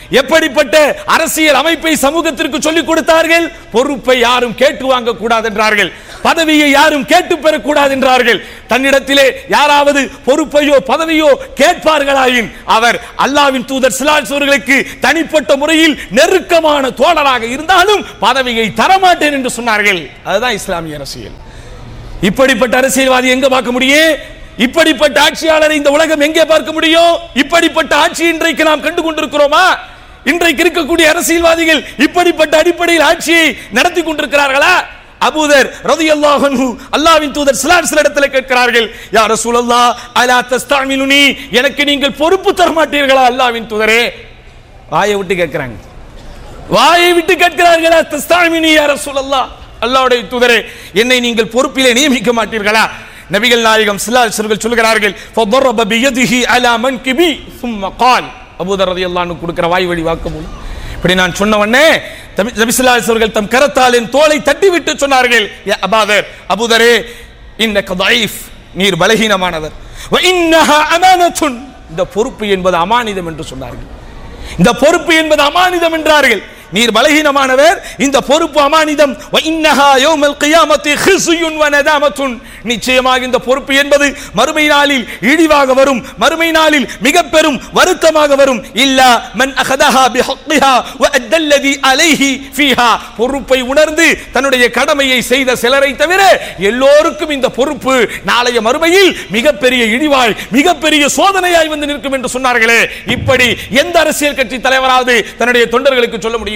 A: எப்படிப்பட்ட அரசியல் அமைப்பை சமூகத்திற்கு சொல்லிக் கொடுத்தார்கள்? பொறுப்பை யாரும் கேட்டு வாங்க கூடாது என்றார்கள், பதவியை யாரும் கேட்டு பெறக்கூடாது என்றார்கள். தன்னிடத்திலே யாராவது பொறுப்பையோ பதவியோ கேட்பார்களாயின் அவர் அல்லாஹ்வின் தூதர் ஸல்லல்லாஹு அலைஹி வஸல்லம் தனிப்பட்ட முறையில் நெருக்கமான தோழராக இருந்தாலும் பதவியை தரமாட்டேன் என்று சொன்னார்கள். அதுதான் இஸ்லாமிய அரசியல். இப்படிப்பட்ட அரசியல்வாதி எங்க பார்க்க முடியும்? இப்படிப்பட்ட ஆட்சியாளரை இந்த உலகம் எங்கே பார்க்க முடியும்? இப்படிப்பட்ட ஆட்சி இன்றைக்கு நாம் கண்டு கொண்டிருக்கிறோமா? இன்றைக்கு இருக்கக்கூடிய அரசியல்வாதிகள் இப்படிப்பட்ட அடிப்படையில் ஆட்சியை நடத்தி கொண்டிருக்கிறார்களா? அபூதர் ரலியல்லாஹு அன்ஹு அல்லாஹ்வின் தூதர் ஸல்லல்லாஹு அலைஹி வஸல்லம் கேட்கிறார்கள், யா ரசூலல்லாஹ் அலா தஸ்தஅமிலுனி, எனக்கு நீங்கள் பொறுப்பு தர மாட்டீர்களா அல்லாஹ்வின் தூதரே? வாயை விட்டு கேட்கிறாங்க, வாயை விட்டு கேட்கிறார்களா? தஸ்தஅமினி யா ரசூலல்லாஹ், அல்லாஹ்வுடைய தூதரே என்னை நீங்கள் பொறுப்பிலே நியமிக்க மாட்டீர்களா? நபிகள் நாயகம் ஸல்லல்லாஹு அலைஹி வஸல்லம் சொல்கிறார்கள், ஃபضرب بيده على منكبي ثم قال, அபூதர் ரலியல்லாஹு அன்ஹு கொடுக்கிற வாய் வழி வாக்குமூலம். இப்படி நான் சொன்ன உடனே நபி ஸல்லல்லாஹு அலைஹி வஸல்லம் தம் கரத்தால் என் தோளை தட்டி விட்டு சொன்னார்கள், யா அபூதர், அபூதரே இன்னக ضعيف, நீர் பலகீனமானவர், வ இன்னஹா அமானத்துன், இந்த பொறுப்பு என்பது அமானிதம் என்று சொன்னார்கள். இந்த பொறுப்பு என்பது அமானிதம் என்றார்கள். நீர் பலகீனமானவர், இந்த பொறுப்பு அமானிதம். வ இன்னஹா யௌமல் கியாமத்தி ஹிஸ்யுன் வ நதாமத்துன், நிச்சயமாக இந்த பொறுப்பு என்பது மறுமை நாளில் இழிவாக வரும், மறுமை நாளில் மிக பெரும் வருத்தமாக வரும். இல்லா மன் அகதஹா பிஹக்கிஹா வ அத்தல்லதி அலைஹி ஃபீஹா, பொறுப்பை உணர்ந்து தன்னுடைய கடமையை செய்த சிலரை தவிர எல்லோருக்கும் இந்த பொறுப்பு நாளைய மறுமையில் மிகப்பெரிய இழிவாய் மிகப்பெரிய சோதனையாய் வந்து நிற்கும் என்று சொன்னார்களே. இப்படி எந்த அரசியல் கட்சி தலைவராவது தன்னுடைய தொண்டர்களுக்கு சொல்ல முடியுமா?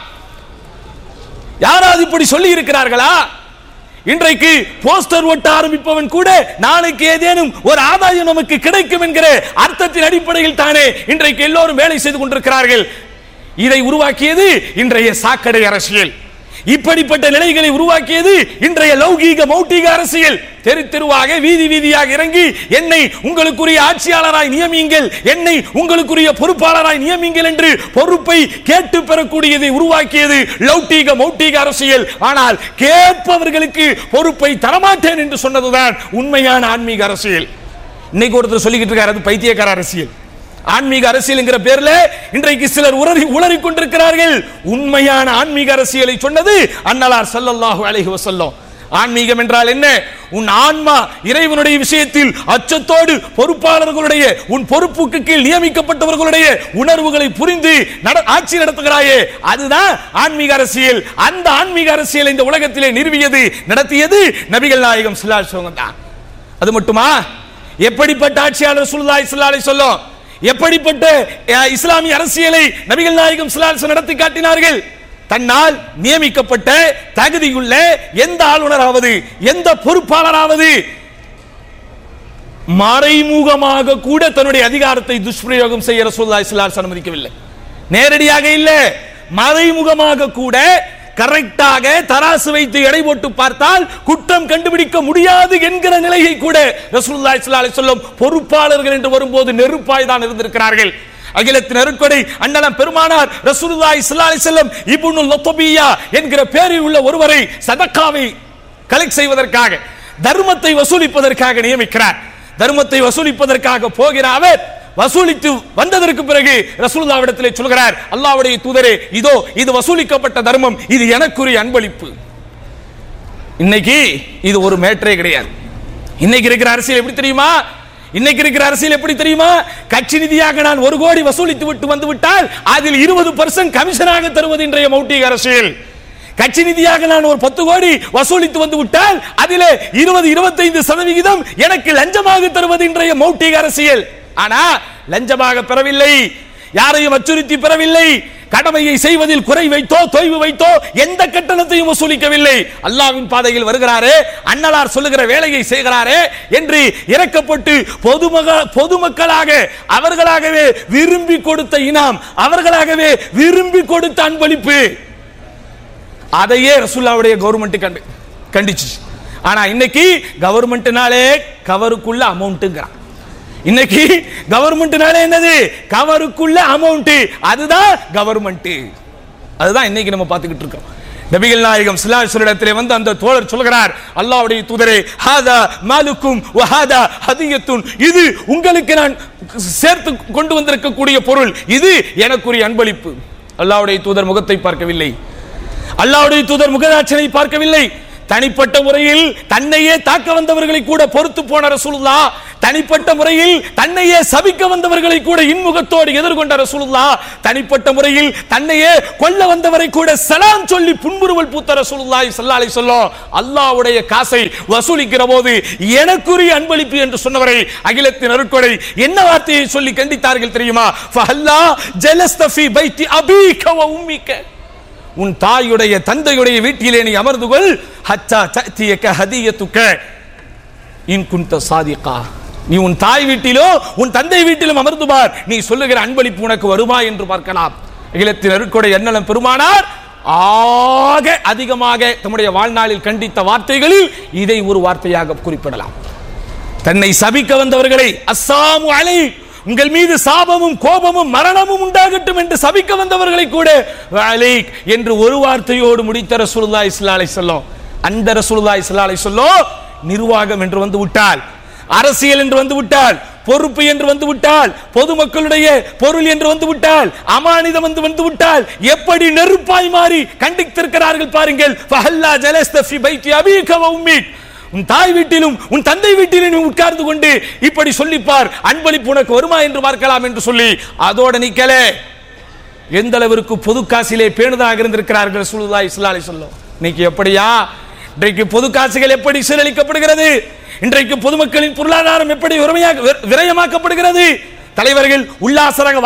A: யாராவது இப்படி சொல்லி இருக்கிறார்களா? இன்றைக்கு போஸ்டர் ஒட்ட ஆரம்பிப்பவன் கூட நாளைக்கு ஏதேனும் ஒரு ஆதாயம் நமக்கு கிடைக்கும் என்கிற அர்த்தத்தின் அடிப்படையில் தானே இன்றைக்கு எல்லோரும் வேலை செய்து கொண்டிருக்கிறார்கள். இதை உருவாக்கியது இன்றைய சாக்கடை அரசியல். இப்படிப்பட்ட நிலைகளை உருவாக்கியது இன்றைய லௌகீக மௌட்டிக அரசியல். தெரு தெருவாக வீதி வீதியாக இறங்கி என்னை உங்களுக்குரிய ஆட்சியாளராய் நியமியுங்கள், என்னை உங்களுக்குரிய பொறுப்பாளராய் நியமியுங்கள் என்று பொறுப்பை கேட்டு பெறக்கூடியதை உருவாக்கியது லௌகீக மௌட்டிக அரசியல். ஆனால் கேட்பவர்களுக்கு பொறுப்பை தரமாட்டேன் என்று சொன்னதுதான் உண்மையான ஆன்மீக அரசியல். இன்னைக்கு ஒருத்தர் சொல்லிக்கிட்டு இருக்காரு, அது பைத்தியக்கார அரசியல். ஆன்மீக அரசியல் என்கிற பேர்ல இன்றைக்கு சிலர் உளறி கொண்டிருக்கிறார்கள். உண்மையான ஆன்மீக அரசியலை சொன்னது அன்னலார் ஸல்லல்லாஹு அலைஹி வஸல்லம். ஆன்மீகம் என்றால் என்ன? உன் ஆன்மா இறைவனுடைய விஷயத்தில் அச்சத்தோடு பொறுப்பாளர்களுடைய உன் பொறுப்புக்கு கீழ் நியமிக்கப்பட்டவர்களுடைய உணர்வுகளை புரிந்து ஆட்சி நடத்துகிறாயே, அதுதான் ஆன்மீக அரசியல். அந்த ஆன்மீக அரசியலை இந்த உலகத்திலே நிறுவியது நடத்தியது நபிகள் நாயகம் ஸல்லல்லாஹு அலைஹி வஸல்லம் தான். அது மட்டுமா? எப்படிப்பட்ட ஆட்சியாளர் ரசூலுல்லாஹி ஸல்லல்லாஹு அலைஹி வஸல்லம், எப்படிப்பட்ட இஸ்லாமிய அரசியலை நபிகள் நாயகம் ஸல்லல்லாஹு அலைஹி வஸல்லம் நடத்தி காட்டினார்கள்? தன்னால் நியமிக்கப்பட்ட தகுதியுள்ள எந்த ஆளுநராவது எந்த பொறுப்பாளராவது மறைமுகமாக கூட தன்னுடைய அதிகாரத்தை துஷ்பிரயோகம் செய்ய ரசூலுல்லாஹி ஸல்லல்லாஹு அலைஹி வஸல்லம் அனுமதிக்கவில்லை. நேரடியாக இல்ல, மறைமுகமாக கூட கரெக்டாக தராசு வைத்து எடை போட்டு பார்த்தால் குற்றம் கண்டுபிடிக்க முடியாது என்கிற நிலையை கூட ரசூலுல்லாஹி ஸல்லல்லாஹு அலைஹி வஸல்லம் பொறுப்பாளர்கள் என்று வரும்போது நெருப்பாய் தான் இருந்திருக்கிறார்கள். அகிலத்தின் அருட்கொடை அண்ணலம் பெருமானார் ரசூலுல்லாஹி ஸல்லல்லாஹு அலைஹி வஸல்லம் இப்னுல் லத்பியா என்கிற பெயரில் உள்ள ஒருவரை சதக்காவை கலெக்ட் செய்வதற்காக, தர்மத்தை வசூலிப்பதற்காக நியமிக்கிறார். தர்மத்தை வசூலிப்பதற்காக போகிற அவர் வசூலித்து வந்ததற்கு பிறகு ரசூலுல்லாஹ்விடத்திலே சொல்கிறார், அல்லாஹ்வுடைய தூதரே, இதோ இது வசூலிக்கப்பட்ட தர்மம், இது எனக்குரிய அன்பளிப்பு. இன்னைக்கு இது ஒரு மேட்டரே கிடையாது. இன்னைக்கு இருக்கிற அரசியல் எப்படி தெரியுமா? இன்னைக்கு இருக்கிற அரசியல் எப்படி தெரியுமா? கட்சி நிதியாக நான் 1 கோடி வசூலித்து விட்டு வந்து விட்டால் அதில் 20% கமிஷனாக தருவது இன்றைய மௌட்டிக அரசியல். கட்சி நிதியாக நான் ஒரு 10 கோடி வசூலித்து வந்து விட்டால் அதிலே 20-25% எனக்கு லஞ்சமாக தருவது இன்றைய மௌட்டிக அரசியல். ஆனா லஞ்சமாக பெறவில்லை, யாரையும் அச்சுறுத்தி பெறவில்லை, கடமையை செய்வதில் குறை வைத்தோ தொய்வு வைத்தோ எந்த கட்டணத்தையும் வசூலிக்கவில்லை. அல்லாஹ்வின் பாதையில் வருகிறாரே, அன்னலார் சொல்லுகிற வேலையை செய்கிறாரே என்று இறக்கப்பட்டு பொதுமக்களாக அவர்களாகவே விரும்பி கொடுத்த இனாம், அவர்களாகவே விரும்பி கொடுத்த அன்பளிப்பு, அதையே ரசூலுல்லாஹ்வுடைய கவர்மெண்ட் கண்டிச்சு. ஆனா இன்னைக்கு கவர்மெண்ட்னாலே கவருக்குள்ள அமௌண்ட்ங்கறான். இன்னைக்கு கவர்மெண்ட்னாலே என்னது? கவருக்குள்ள அமௌண்ட், அதுதான் கவர்மெண்ட். அதுதான் இன்னைக்கு நம்ம பார்த்துக்கிட்டு இருக்கோம். நபிகள் நாயகம் ஸல்லல்லாஹு அலைஹி வஸல்லம் வந்து அந்த தோழர் சொல்கிறார், அல்லாஹ்வுடைய தூதரே, ஹாதா மாலுக்கும் வ ஹாதா ஹதியத்துன், இது உங்களுக்கு நான் சேர்த்து கொண்டு வந்திருக்கக்கூடிய பொருள், இது எனக்குரிய அன்பளிப்பு. அல்லாஹ்வுடைய தூதர் முகத்தை பார்க்கவில்லை, அல்லாஹ்வுடைய தூதர் முகதாட்சனை பார்க்கவில்லை. தனிப்பட்ட முறையில் தன்னையே தாக்க வந்தவர்களை கூட பொறுத்து போன ரசூலுல்லாஹ், தனிப்பட்ட முறையில் தன்னையே சபிக்க வந்தவர்களை கூட இன்முகத்தோடு எதிர்கொண்ட ரசூலுல்லாஹ், தனிப்பட்ட முறையில் தன்னையே கொல்ல வந்தவரை கூட சலாம் சொல்லி புன்முறுவல் பூத்த ரசூலுல்லாஹி ஸல்லல்லாஹு அலைஹி வஸல்லம் அல்லாஹ்வுடைய காசை வசூலிக்கிற போது எனக்குரிய அன்பளிப்பு என்று சொன்னவரை அகிலத்தின் அருட்கொடை என்ன வார்த்தையை சொல்லி கண்டித்தார்கள் தெரியுமா? ஃபஹல்லா ஜலஸ்த ஃபீ பைத்தி அபீக வ உம்மிக, உன் தாயுடைய தந்தையுடைய வீட்டிலே நீ அமர்ந்து கொள், ஹத்தா தஅதியக ஹதியத்துக இன் குன்த சாதிகா, நீ உன் தாய் வீட்டிலோ உன் தந்தை வீட்டிலும் அமர்ந்து பார், நீ சொல்லுகிற அன்பளிப்பு உனக்கு வருமா என்று பார்க்கலாம். அகிலத்தின் அருட்கொடை அண்ணலம் பெருமானார் ஆக அதிகமாக தம்முடைய வாழ்நாளில் கண்டித்த வார்த்தைகளில் இதை ஒரு வார்த்தையாக குறிப்பிடலாம். தன்னை சபிக்க வந்தவர்களை அஸ்ஸாமு அலை, உங்கள் மீது சாபமும் கோபமும் மரணமும் உண்டாகட்டும் என்று சபிக்க வந்தவர்களை கூட அலைக் என்று ஒரு வார்த்தையோடு முடித்த ரசூலுல்லாஹி ஸல்லல்லாஹு அலைஹி வஸல்லம். அந்த ரசூலுல்லாஹி ஸல்லல்லாஹு அலைஹி வஸல்லம் நிர்வாகம் என்று வந்து விட்டால், அரசியல் என்று வந்து விட்டால், பொறுப்பு என்று வந்து விட்டால், பொதுமக்களுடைய பொருள் என்று வந்து விட்டால், அமானிதம் வந்து விட்டால் எப்படி நெருப்பாய் மாறி கண்டித்திருக்கிறார்கள் பாருங்கள். ஃபஹல்லா ஜலஸ்த ஃபி பைத்தி அபீக வ உம்மிக், உன் தாய் வீட்டிலும் உன் தந்தை வீட்டிலும் உட்கார்ந்து கொண்டு இப்படி சொல்லிப்பார், அன்பளிப்பு உனக்கு வருமா என்று பார்க்கலாம் என்று சொல்லி அதோட நிக்கல. எந்த அளவிற்கு பொது காசிலே பேணுதாக இருந்திருக்கிறார்கள் ரசூலுல்லாஹி ஸல்லல்லாஹு அலைஹி வஸல்லம். இன்னைக்கு எப்படியா? இன்றைக்கு பொது காசுகள் எப்படி சீரழிக்கப்படுகிறது, இன்றைக்கு பொதுமக்களின் பொருளாதாரம் எப்படி விரயமாக்கப்படுகிறது. தலைவர்கள் உல்லாசரக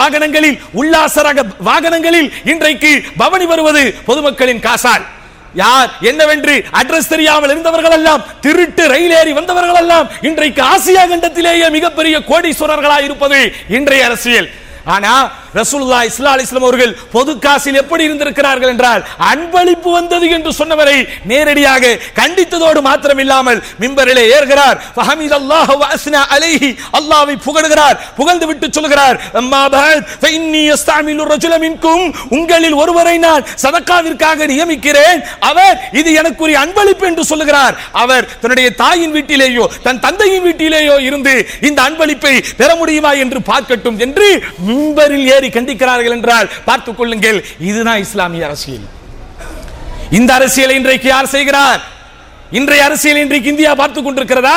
A: வாகனங்களில் இன்றைக்கு பவனி வருவது பொதுமக்களின் காசால். யார் என்னவென்று அட்ரஸ் தெரியாமல் இருந்தவர்கள் எல்லாம், திருட்டு ரயில் ஏறி வந்தவர்கள் எல்லாம் இன்றைக்கு ஆசியா கண்டத்திலேயே மிகப்பெரிய கோடீஸ்வரர்களாக இருப்பது இன்றைய அரசியல். ஆனா ரசூலுல்லாஹி ஸல்லல்லாஹு அலைஹி வஸல்லம் அவர்கள் பொது காசில் எப்படி இருந்திருக்கிறார்கள் என்றால், அன்பளிப்பு வந்தது என்று சொன்னவரை நேரடியாக கண்டித்ததோடு மாத்திரமில்லாமல் மிம்பரிலே ஏறுகிறார், ஃபஹமிதல்லாஹு வ அஸ்னா அலைஹி, அல்லாஹ்வை புகழுகிறார், புகழ்ந்து விட்டு சொல்கிறார், அம்மா பஅத் ஃபஇன்னி யஸ்தஅமிலு ரஜுல மின்கும், உங்களில் ஒருவரை நான் சதகாவிற்காக நியமிக்கிறேன், அவர் இது எனக்குரிய அன்பளிப்பு என்று சொல்லுகிறார். அவர் தன்னுடைய தாயின் வீட்டிலேயோ தன் தந்தையின் வீட்டிலேயோ இருந்து இந்த அன்பளிப்பை பெற முடியுமா என்று பார்க்கட்டும் என்று மிம்பரில் ஏறி கண்டிக்கிறார்கள் என்றால் பார்த்துக் கொள்ளுங்கள். இதுதான் இஸ்லாமிய அரசியல். இந்த அரசியலை இன்றைக்கு யார் செய்கிறார்? இன்றைய அரசியல் இன்றைக்கு இந்தியா பார்த்துக் கொண்டிருக்கிறதா?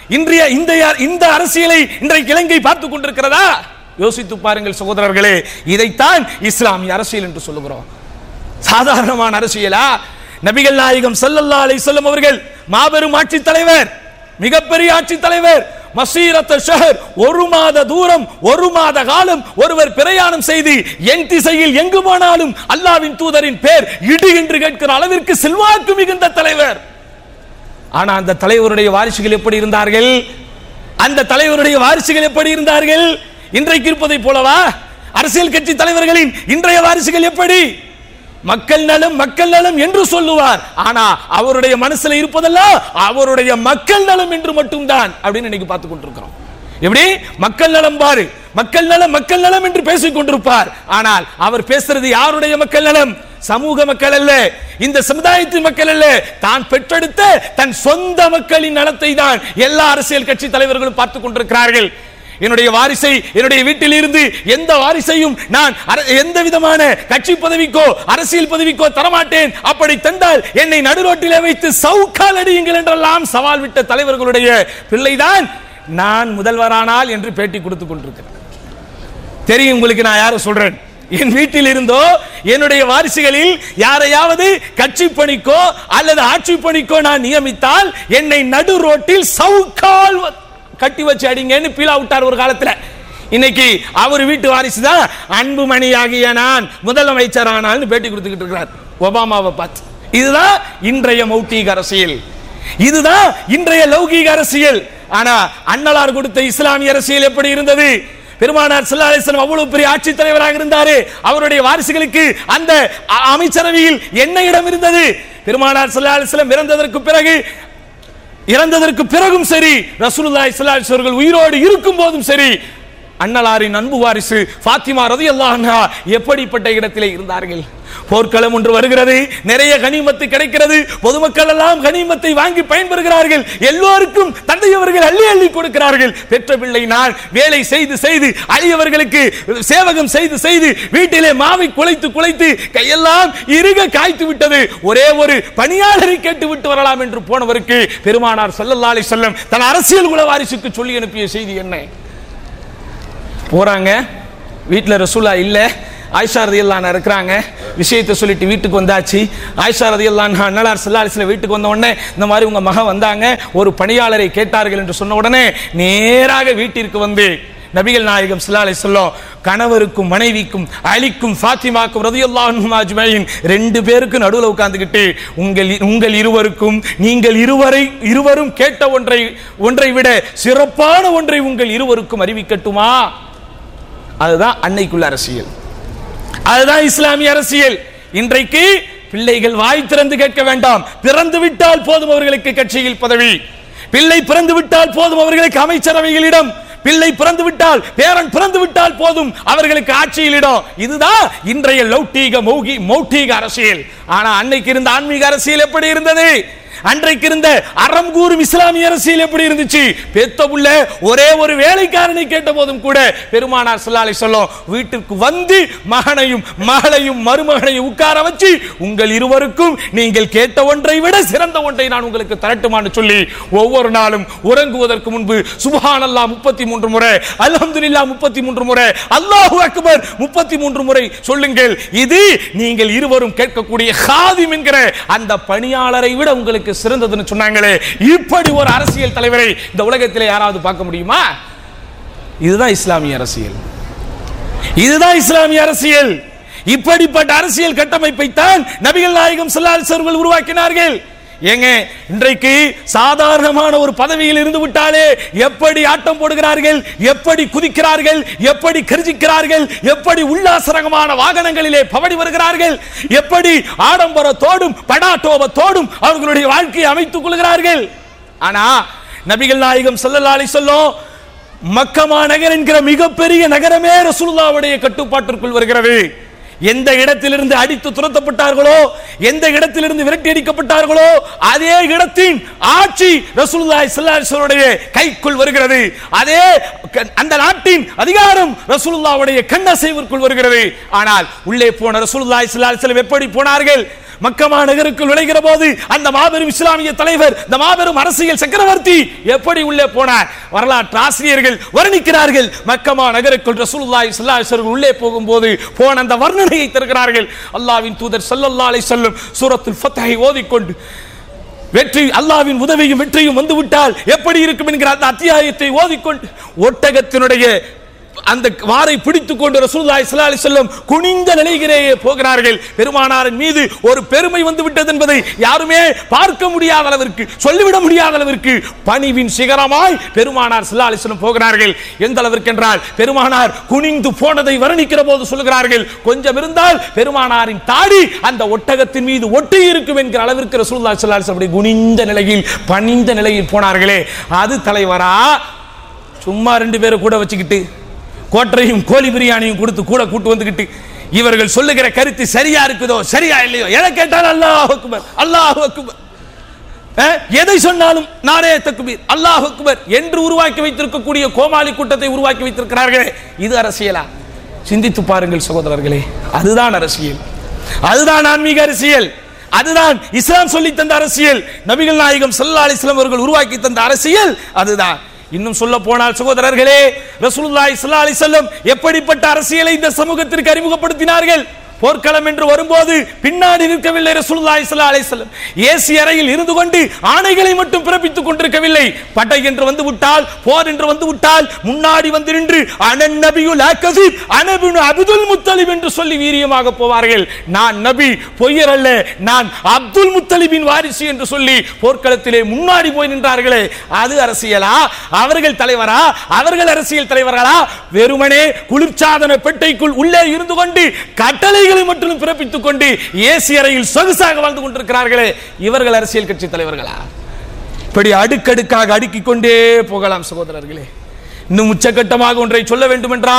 A: இந்த அரசியலை இன்றைக்கு இலங்கை பார்த்துக் கொண்டிருக்கிறதா? யோசித்து பாருங்கள் சகோதரர்களே. இதைத்தான் இஸ்லாமிய அரசியல் என்று சொல்லுகிறோம். சாதாரணமான அரசியலா? நபிகள் நாயகம் ஸல்லல்லாஹு அலைஹி வஸல்லம் அவர்கள் மாபெரும் ஆட்சி தலைவர், மிகப்பெரிய ஆட்சி தலைவர். மசீரத் ஷஹர், ஒரு மாத தூரம், ஒரு மாத காலம் ஒருவர் பிரயாணம் செய்து என் திசையில் எங்கு போனாலும் அல்லாஹ்வின் தூதரின் பேர் இடி என்று கேட்கிற அளவிற்கு செல்வாக்கு மிகுந்த தலைவர். ஆனா அந்த தலைவருடைய வாரிசுகள் எப்படி இருந்தார்கள்? அந்த தலைவருடைய வாரிசுகள் எப்படி இருந்தார்கள்? இன்றைக்கு இருப்பதை போலவா? அரசியல் கட்சி தலைவர்களின் இன்றைய வாரிசுகள் எப்படி? மக்கள் நலம் மக்கள் நலம் என்று சொல்லுவார், ஆனா அவருடைய மனசுல இருப்பதெல்லாம் அவருடைய மக்கள் நலம் என்று மட்டும்தான் அப்படின்னு இன்னைக்கு பார்த்துக் கொண்டிருக்கிறோம். எப்படி மக்கள் நலம் பாரு, மக்கள் நலம் மக்கள் நலம் என்று பேசிக் கொண்டிருப்பார், ஆனால் அவர் பேசுறது யாருடைய மக்கள் நலம்? சமூக மக்கள் அல்ல, இந்த சமுதாயத்தின் மக்கள் அல்ல, தான் பெற்றெடுத்த தன் சொந்த மக்களின் நலத்தை தான் எல்லா அரசியல் கட்சி தலைவர்களும் பார்த்துக் கொண்டிருக்கிறார்கள். என்னுடைய வாரிசை என்னுடைய வீட்டில் இருந்து எந்த வாரிசையும் நான் எந்த விதமான கட்சி பதவிக்கோ அரசியல் பதவிக்கோ தரமாட்டேன், அப்படி தந்தால் என்னை நடுரோட்டிலே வைத்து சவுக்கால் அடியுங்கள் என்றெல்லாம் சவால் விட்ட தலைவர்களுடைய பிள்ளைதான் நான் முதல்வரானால் என்று பேட்டி கொடுத்துக் கொண்டிருக்கிறேன். தெரியும் உங்களுக்கு நான் யாரை சொல்றேன். என் வீட்டில் இருந்தோ என்னுடைய வாரிசுகளில் யாரையாவது கட்சி பணிக்கோ அல்லது ஆட்சி பணிக்கோ நான் நியமித்தால் என்னை நடு ரோட்டில் சவுக்கால் கட்டி வச்சு அடிங்கன்னு பீலா விட்டார் ஒரு காலத்துல. இன்னைக்கு அவர் வீட்டு வாரிசு தான் அன்புமணியாகிய நான் முதலமைச்சர் ஆனால்னு பேட்டி கொடுத்துக்கிட்டு இருக்கிறார் ஒபாமாவை பார்த்து. இதுதான் இன்றைய மௌட்டிக அரசியல், இதுதான் இன்றைய லௌகீக அரசியல். ஆனா அண்ணலார் கொடுத்த இஸ்லாமிய அரசியல் எப்படி இருந்தது? பெருமானார் ஸல்லல்லாஹு அலைஹி வஸல்லம் அவ்வளவு பெரிய ஆட்சி தலைவராக இருந்தாரு, அவருடைய வாரிசுகளுக்கு அந்த அமைச்சரவையில் என்ன இடம் இருந்தது? பெருமானார் ஸல்லல்லாஹு அலைஹி வஸல்லம் இறந்ததற்கு பிறகும் சரி, ரசூலுல்லாஹி ஸல்லல்லாஹு அலைஹி வஸல்லம் உயிரோடு இருக்கும் போதும் சரி, அண்ணலாரின் அன்பு வாரிசு ஃபாத்திமா ரலியல்லாஹு அன்ஹா எப்படிப்பட்ட இடத்திலே இருந்தார்கள்? போர்க்களம் ஒன்று வருகிறது, நிறைய கனிமத்து கிடைக்கிறது, பொதுமக்கள் எல்லாம் கனிமத்தை வாங்கி பயன்பெறுகிறார்கள், எல்லோருக்கும் தந்தையவர்கள் அள்ளி அள்ளி கொடுக்கிறார்கள். பெற்ற பிள்ளை நான் வேலை செய்து செய்து அழியவர்களுக்கு சேவகம் செய்து செய்து வீட்டிலே மாவை குலைத்து குலைத்து கையெல்லாம் இறுக காய்த்து விட்டது, ஒரே ஒரு பணியாளரை கேட்டு விட்டு வரலாம் என்று போனவருக்கு பெருமானார் ஸல்லல்லாஹு அலைஹி வஸல்லம் தன் அரசியல் குல வாரிசுக்கு சொல்லி அனுப்பிய செய்தி என்ன? போறாங்க, வீட்டில் ரசூலா இல்ல, ஆயிஷா ரலியல்லாஹு அன்ஹா இருக்கிறாங்க. விஷயத்தை சொல்லிட்டு வீட்டுக்கு வந்தாச்சு. ஆயிஷா ரலியல்லாஹு அன்ஹா அன்னலார் ஸல்லல்லாஹு அலைஹி வஸல்லம் வீட்டுக்கு வந்த உடனே இந்த மாதிரி உங்க மகன் வந்தாங்க, ஒரு பணியாளரை கேட்டார்கள் என்று சொன்ன உடனே நேராக வீட்டிற்கு வந்து நபிகள் நாயகம் ஸல்லல்லாஹு அலைஹி வஸல்லம் கணவருக்கும் மனைவிக்கும் அலிக்கும் ஃபாத்திமாக்கும் ரலியல்லாஹு அன்ஹும் அஜ்மஈன் ரெண்டு பேருக்கு நடுவில் உட்கார்ந்துகிட்டு உங்கள் இருவருக்கும் நீங்கள் இருவரும் கேட்ட ஒன்றை விட சிறப்பான ஒன்றை உங்கள் இருவருக்கும் அறிவிக்கட்டுமா? அதுதான் அன்னைக்குள்ள அரசியல், அதுதான் இஸ்லாமிய அரசியல். இன்றைக்கு பிள்ளைகள் வாய் திறந்து கேட்க வேண்டாம், பிறந்து விட்டால் போதும் அவர்களுக்கு கட்சியில் பதவி, பிள்ளை பிறந்து விட்டால் போதும் அவர்களுக்கு அமைச்சரவைகளிடம், பிள்ளை பிறந்து விட்டால் பேரன் பிறந்து விட்டால் போதும் அவர்களுக்கு ஆட்சியிலிடம். இதுதான் இன்றைய லௌகீக மௌட்டிக அரசியல். ஆனா அன்னைக்கு இருந்த ஆன்மீக அரசியல் எப்படி இருந்தது? அன்றைக்கு இருந்த அறம் கூறும் இஸ்லாமிய அரசியல் எப்படி இருந்துச்சு? பெத்த புள்ள ஒரே ஒரு வேலைக்காரனை கேட்ட போதும் கூட பெருமானார் ஸல்லல்லாஹு அலைஹி வஸல்லம் வீட்டிற்கு வந்து மகனையும் மகளையும் மருமகனையும் உட்கார வச்சு உங்கள் இருவருக்கும் நீங்கள் கேட்ட ஒன்றை விட சிறந்த ஒன்றை நான் உங்களுக்கு தரட்டுமான்னு சொல்லி ஒவ்வொரு நாளும் உறங்குவதற்கு முன்பு சுப்ஹானல்லாஹ் 33 முறை, அல்ஹம்துலில்லாஹ் 33 முறை, அல்லாஹு அக்பர் 33 முறை சொல்லுங்கள். இது நீங்கள் இருவரும் கேட்கக்கூடிய காதிம் என்கிற அந்த பணியாளரை விட உங்களுக்கு சிறந்ததுன்னு சொன்னாங்களே, இப்படி ஒரு அரசியல் தலைவரை இந்த உலகத்திலே யாராவது பார்க்க முடியுமா? இதுதான் இஸ்லாமிய அரசியல், இதுதான் இஸ்லாமிய அரசியல். இப்படிப்பட்ட அரசியல் கட்டமைப்பை தான் நபிகள் நாயகம் ஸல்லல்லாஹு அலைஹி வஸல்லம் உருவாக்கினார்கள். ஏங்க இன்றைக்கு சாதாரணமான ஒரு பதவியில் இருந்து விட்டாலே எப்படி ஆட்டம் போடுகிறார்கள், எப்படி குதிக்கிறார்கள், எப்படி கர்ஜிக்கிறார்கள், எப்படி உல்லாசரகமான வாகனங்களிலே பவடி வருகிறார்கள், எப்படி ஆடம்பரத்தோடும் படாட்டோபத்தோடும் அவர்களுடைய வாழ்க்கையை அமைத்துக் கொள்கிறார்கள். ஆனா நபிகள் நாயகம் ஸல்லல்லாஹு அலைஹி வஸல்லம் மக்கமா நகர் என்கிற மிகப்பெரிய நகரமே ரசூலுல்லாஹ்வுடைய கட்டுப்பாட்டிற்குள் வருகிறது. எந்த இடத்திலிருந்து அடித்து துரத்தப்பட்டார்களோ, எந்த இடத்திலிருந்து விரட்டி அடிக்கப்பட்டார்களோ, அதே இடத்தின் ஆட்சி ரசூலுல்லாஹி ஸல்லல்லாஹு அலைஹி வஸல்லம் கைக்குள் வருகிறது. அதே அந்த நாட்டின் அதிகாரம் ரசூலுல்லாஹ்வுடைய கண்ணசைவிற்குள் வருகிறது. ஆனால் உள்ளே போன ரசூலுல்லாஹி ஸல்லல்லாஹு அலைஹி வஸல்லம் எப்படி போனார்கள்? மக்கமா நகருக்குள் நுழைகிற போது அந்த மாபெரும் இஸ்லாமிய தலைவர், இந்த மாபெரும் அரசியல் சக்கரவர்த்தி எப்படி உள்ளே போனார்? வரலாற்று ஆசிரியர்கள் வர்ணிக்கிறார்கள். மக்கமா நகருக்குள் ரசூலுல்லாஹி ஸல்லல்லாஹு அலைஹி வஸல்லம் உள்ளே போகும்போது போன அந்த வர்ணனையை தருகிறார்கள். அல்லாஹ்வின் தூதர் ஸல்லல்லாஹு அலைஹி வஸல்லம் சூரத்துல் ஃபத்ஹை ஓதிக்கொண்டு வெற்றி அல்லாஹ்வின் உதவியும் வெற்றியும் வந்து விட்டால் எப்படி இருக்கும் என்கிற அந்த அத்தியாயத்தை ஓதிக்கொண்டு ஒட்டகத்தினுடைய அந்த வாரை பிடித்துக் கொண்டு ரசூலுல்லாஹி ஸல்லல்லாஹு அலைஹி வஸல்லம் குனிந்த நிலையிலே போகிறார்கள். பெருமானாரின் மீது ஒரு பெருமை வந்து விட்டது என்பதை யாருமே பார்க்க முடியாத அளவிற்கு, சொல்லிவிட முடியாத அளவிற்கு பணிவின் சிகரமாய் பெருமானார் ஸல்லல்லாஹு அலைஹி வஸல்லம் போகிறார்கள். எந்த அளவிற்கு என்றால் பெருமானார் குனிந்து போனதை வர்ணிக்கிற போது சொல்கிறார்கள், கொஞ்சம் இருந்தால் பெருமானாரின் தாடி அந்த ஒட்டகத்தின் மீது ஒட்டி இருக்கும் என்கிற அளவிற்கு ரசூலுல்லாஹி ஸல்லல்லாஹு அலைஹி வஸல்லம் குனிந்த நிலையில் பணிந்த நிலையில் போனார்களே, அது தலைவரா? சும்மா ரெண்டு பேரை கூட வச்சுக்கிட்டு கோட்டரையும் கோழி பிரியாணியும் கொடுத்து கூட கூட்டு வந்துகிட்டு இவர்கள் சொல்லுகிற கருத்து சரியா இருக்குதோ சரியா இல்லையோ எதை கேட்டாலும் அல்லாஹ் அக்பர் அல்லாஹ் அக்பர், எதை சொன்னாலும் நாரே தக்பீர் அல்லாஹ் அக்பர் என்று உருவாக்கி வைத்திருக்கக்கூடிய கோமாளி கூட்டத்தை உருவாக்கி வைத்திருக்கிறார்களே, இது அரசியலா? சிந்தித்து பாருங்கள் சகோதரர்களே. அதுதான் அரசியல், அதுதான் ஆன்மீக அரசியல், அதுதான் இஸ்லாம் சொல்லி தந்த அரசியல், நபிகள் நாயகம் ஸல்லல்லாஹு அலைஹி வஸல்லம் அவர்கள் உருவாக்கி தந்த அரசியல் அதுதான். இன்னும் சொல்ல போனால் சகோதரர்களே, ரசூலுல்லாஹி ஸல்லல்லாஹு அலைஹி வஸல்லம் எப்படிப்பட்ட அரசியலை இந்த சமூகத்திற்கு அறிமுகப்படுத்தினார்கள்? போர்க்களம் என்று வரும்போது பின்னாடி இருக்கவில்லை ரசூலுல்லாஹி ஸல்லல்லாஹு அலைஹி வஸல்லம். ஏசி அறையில் இருந்து கொண்டு ஆணைகளை மட்டும் பிறப்பித்துக் கொண்டிருக்கவில்லை. படை என்று வந்து விட்டால், போர் என்று வந்து விட்டால் முன்னாடி வந்து நின்று அனன் நபியு லா கஸீப் அன இப்னு அப்துல் முத்தலிப் என்று சொல்லி வீரியமாக போவார்கள். நான் நபி, பொய்யர் அல்ல, நான் அப்துல் முத்தலிபின் வாரிசு என்று சொல்லி போர்க்களத்திலே முன்னாடி போய் நின்றார்களே, அது அரசியலா? அவர்கள் தலைவரா? அவர்கள் அரசியல் தலைவர்களா? வெறுமனே குளிர்சாதன பெட்டைக்குள் உள்ளே இருந்து கொண்டு கட்டளை மட்டும் பிறப்பித்துக் கொண்டு ஏசி அறையில் சொகுசாக வாழ்ந்து கொண்டிருக்கிறார்களே, இவர்கள் அரசியல் கட்சி தலைவர்களா? இப்படி அடுக்கடுக்காக அடுக்கிக் கொண்டே போகலாம் சகோதரர்களே. இன்னும் உச்சகட்டமாக ஒன்றை சொல்ல வேண்டும் என்றால்,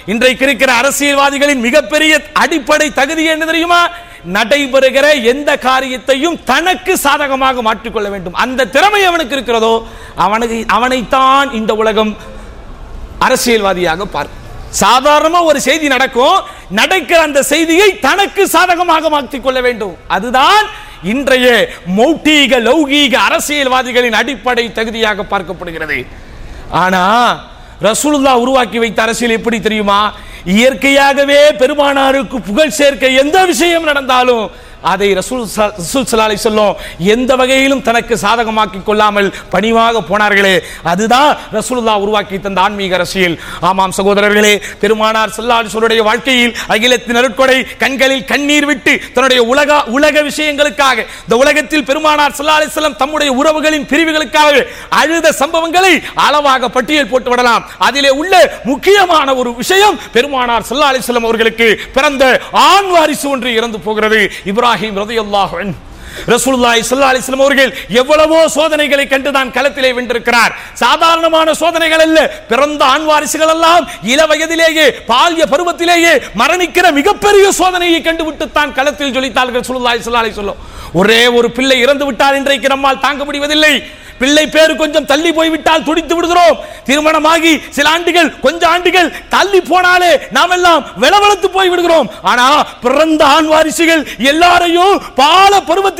A: இன்றைக்கு இருக்கிற அரசியல்வாதிகளின் மிகப்பெரிய அடிப்படை தகுதி என்ன தெரியுமா? நடைபெறுகிற எந்த காரியத்தையும் தனக்கு சாதகமாக மாற்றிக்கொள்ள வேண்டும். அந்த திறமை அவனுக்கு இருக்கிறதோ அவனைத்தான் இந்த உலகம் அரசியல்வாதியாக பார்க்கும். சாதாரணமா ஒரு செய்தி நடக்கும், நடக்கிற அந்த செய்தியை தனக்கு சாதகமாக மாற்றிக் கொள்ள வேண்டும். அதுதான் இன்றைய மௌட்டிக லௌகீக அரசியல்வாதிகளின் அடிப்படை தகுதியாக பார்க்கப்படுகிறது. ஆனா ரசூலுல்லாஹ் உருவாக்கி வைத்த அரசியல் எப்படி தெரியுமா? இயற்கையாகவே பெருமானாருக்கு புகழ் சேர்க்க எந்த விஷயம் நடந்தாலும் அதை ரசூல் ஸல்லல்லாஹு அலைஹி வஸல்லம் எந்த வகையிலும் தனக்கு சாதகமாக்கிக் கொள்ளாமல் பணிவாக போனார்களே, அதுதான் ரசூலுல்லாஹ் உருவாக்கி தந்த ஆன்மீக அரசியல். ஆமாம் சகோதரர்களே, பெருமானார் ஸல்லல்லாஹு அலைஹி வஸல்லுடைய வாழ்க்கையில் அகிலத்தின் அருட்கொடை கண்களில் கண்ணீர் விட்டு தன்னுடைய உலக விஷயங்களுக்காக, இந்த உலகத்தில் பெருமானார் ஸல்லல்லாஹு அலைஹி வஸல்லம் தம்முடைய உறவுகளின் பிரிவுகளுக்காக அழுத சம்பவங்களை அளவாக பட்டியல் போட்டு விடலாம். அதிலே உள்ள முக்கியமான ஒரு விஷயம், பெருமானார் ஸல்லல்லாஹு அலைஹி வஸல்லம் அவர்களுக்கு பிறந்த ஆண் வாரிசு ஒன்று இறந்து போகிறது. இப்ராஹிம் ரலியல்லாஹு அன்ஹு. ரசூலுல்லாஹி ஸல்லல்லாஹு அலைஹி வஸல்லம் அவர்கள் எவ்வளவோ சோதனைகளை கண்டு தான் களத்திலே வென்றிருக்கிறார். சாதாரணமான சோதனைகள் அல்ல. பிறந்த ஆண் வாரிசுகள் எல்லாம் இள வயதிலேயே பால்ய பருவத்திலேயே மரணிக்கிற மிகப்பெரிய சோதனையை கண்டுவிட்டு தான் களத்தில் ஜொலித்தார்கள் ரசூலுல்லாஹி ஸல்லல்லாஹு அலைஹி வஸல்லம். ஒரே ஒரு பிள்ளை இறந்து விட்டால் இன்றைக்கு நம்மால் தாங்க முடிவதில்லை. பிள்ளை பேரு கொஞ்சம் தள்ளி போய்விட்டால் துடித்து விடுகிறோம். திருமணமாகி சில ஆண்டுகள் கொஞ்ச ஆண்டுகள் தள்ளி போனாலே நாம் எல்லாம் வெளவெளத்து போய் விடுகிறோம். ஆனா பிறந்த ஆண் வாரிசுகள் எல்லாரையும் பால்ய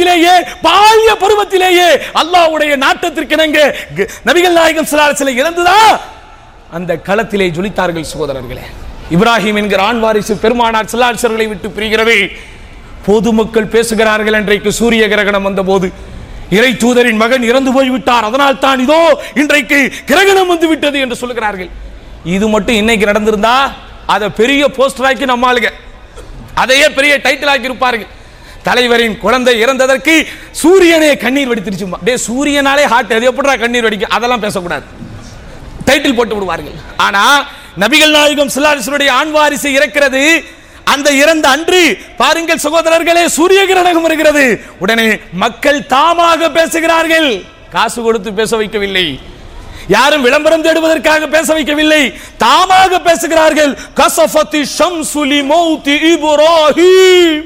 A: பருவத்திலேயே அல்லாஹ்வுடைய நாட்டத்திற்கு இணங்க நபிகள் நாயகம் ஸல்லல்லாஹு அலைஹி வஸல்லம் இறந்துதா அந்த களத்திலே ஜொலித்தார்கள் சகோதரர்களே. இப்ராஹிம் என்கிற ஆண் வாரிசு பெருமானார் ஸல்லல்லாஹு அலைஹி வஸல்லம் விட்டு பிரிகிறது. பொதுமக்கள் பேசுகிறார்கள், இன்றைக்கு சூரிய கிரகணம் வந்த போது இறை தூதரின் மகன் இறந்து போய்விட்டார், அதனால் தான் இதோ இன்றைக்கு கிரகணம் வந்து விட்டது என்று சொல்லுகிறார்கள். இது மட்டும் இன்னைக்கு நடந்திருந்தா அதை பெரிய போஸ்டராக்கி நம்மாளுங்க அதையே பெரிய டைட்டில் ஆக்கி இருப்பார்கள். தலைவரின் குழந்தை இறந்ததற்கு சூரியனே கண்ணீர் வடித்திருச்சுமா. டே சூரியனாலே ஹார்ட் அது எப்படிடா கண்ணீர் வடிக்கும், அதெல்லாம் பேசக்கூடாது, டைட்டில் போட்டு விடுவார்கள். ஆனா நபிகள் நாயகம் ஸல்லல்லாஹு அலைஹி வஸல்லம் ஆண் வாரிசு இறக்கிறது. அந்த இறந்த அன்று பாருங்கள் சகோதரர்களே, சூரிய கிரகணம் வருகிறது. உடனே மக்கள் தாமாக பேசுகிறார்கள். காசு கொடுத்து பேச வைக்கவில்லை, யாரும் விளம்பரம் தேடுவதற்காக பேச வைக்கவில்லை, தாமாக பேசுகிறார்கள். கஸஃபத்தி ஷம்ஸு லிமௌதி இப்ராஹீம்,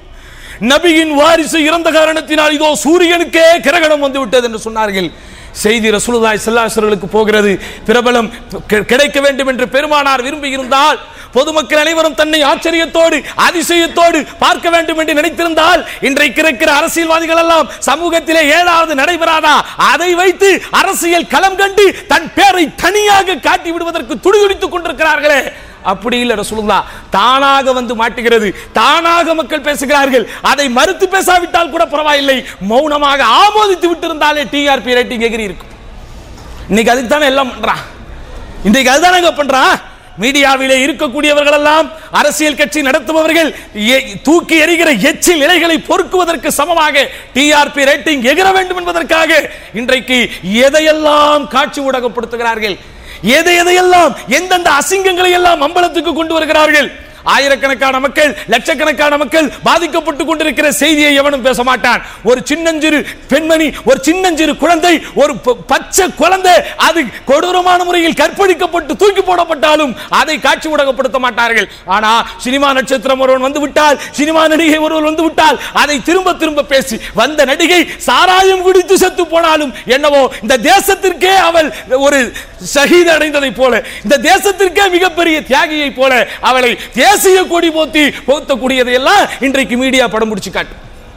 A: நபியின் வாரிசு இறந்த காரணத்தினால் இதோ சூரியனுக்கே கிரகணம் வந்து விட்டது என்று சொன்னார்கள். செய்தி ரசூலுல்லாஹி ஸல்லல்லாஹு அலைஹி வஸல்லம் போகிறது. பிரபலம் கிடைக்க வேண்டும் என்று பெருமானார் விரும்பி இருந்தால், பொதுமக்கள் அனைவரும் தன்னை ஆச்சரியத்தோடு அதிசயத்தோடு பார்க்க வேண்டும் என்று நினைத்திருந்தால், இன்றைக்கு இருக்கிற அரசியல்வாதிகள் எல்லாம் சமூகத்திலே ஏதாவது நடைபெறாதா அதை வைத்து அரசியல் களம் கண்டு தன் பேரை தனியாக காட்டி விடுவதற்கு துடிதுடித்துக் கொண்டிருக்கிறார்களே. அப்படி இல்லை, ரசூலுல்லாஹ் தானாக வந்து மாட்டுகிறது, தானாக மக்கள் பேசுகிறார்கள். அதை மறுத்து பேசாவிட்டால் கூட பரவாயில்லை, மௌனமாக ஆமோதித்து விட்டிருந்தாலே டிஆர்பி ரேட்டிங் எகிரி இருக்கும். இன்னைக்கு அதுக்கு தானே எல்லாம் பண்றான், இன்றைக்கு அதுதானே பண்றான். மீடியாவிலே இருக்கக்கூடியவர்கள் எல்லாம் அரசியல் கட்சி நடத்துபவர்கள் தூக்கி எறிகிற எச்சில் இலைகளை பொறுக்குவதற்கு சமமாக டிஆர்பி ரேட்டிங் எகிர வேண்டும் என்பதற்காக இன்றைக்கு எதையெல்லாம் காட்சி ஊடகப்படுத்துகிறார்கள், எதையெல்லாம் எந்தெந்த அசிங்கங்களை எல்லாம் அம்பலத்துக்கு கொண்டு வருகிறார்கள். ஆயிரக்கணக்கான மக்கள், லட்சக்கணக்கான மக்கள் பாதிக்கப்பட்டுக் கொண்டிருக்கிற செய்தியை எவனும் பேச மாட்டான். ஒரு சின்னஞ்சிறு பெண்மணி, ஒரு சின்னஞ்சிறு குழந்தை, ஒரு பச்சை குழந்தை அது கொடூரமான முறையில் கற்பழிக்கப்பட்டு தூக்கி போடப்பட்டாலும் அதை காட்சி ஊடகப்படுத்த மாட்டார்கள். ஆனா சினிமா நட்சத்திரம் ஒருவன் வந்து விட்டால், சினிமா நடிகை ஒருவன் வந்து விட்டால் அதை திரும்ப திரும்ப பேசி, வந்த நடிகை சாராயம் குடித்து செத்து போனாலும் என்னவோ இந்த தேசத்திற்கே அவள் ஒரு ஷஹீத் அடைந்ததை போல, இந்த தேசத்திற்கே மிகப்பெரிய தியாகியை போல அவளை தேசிய கொடி போத்தி போத்தக்கூடியதை எல்லாம் இன்றைக்கு மீடியா படம் முடிச்சு காட்டு.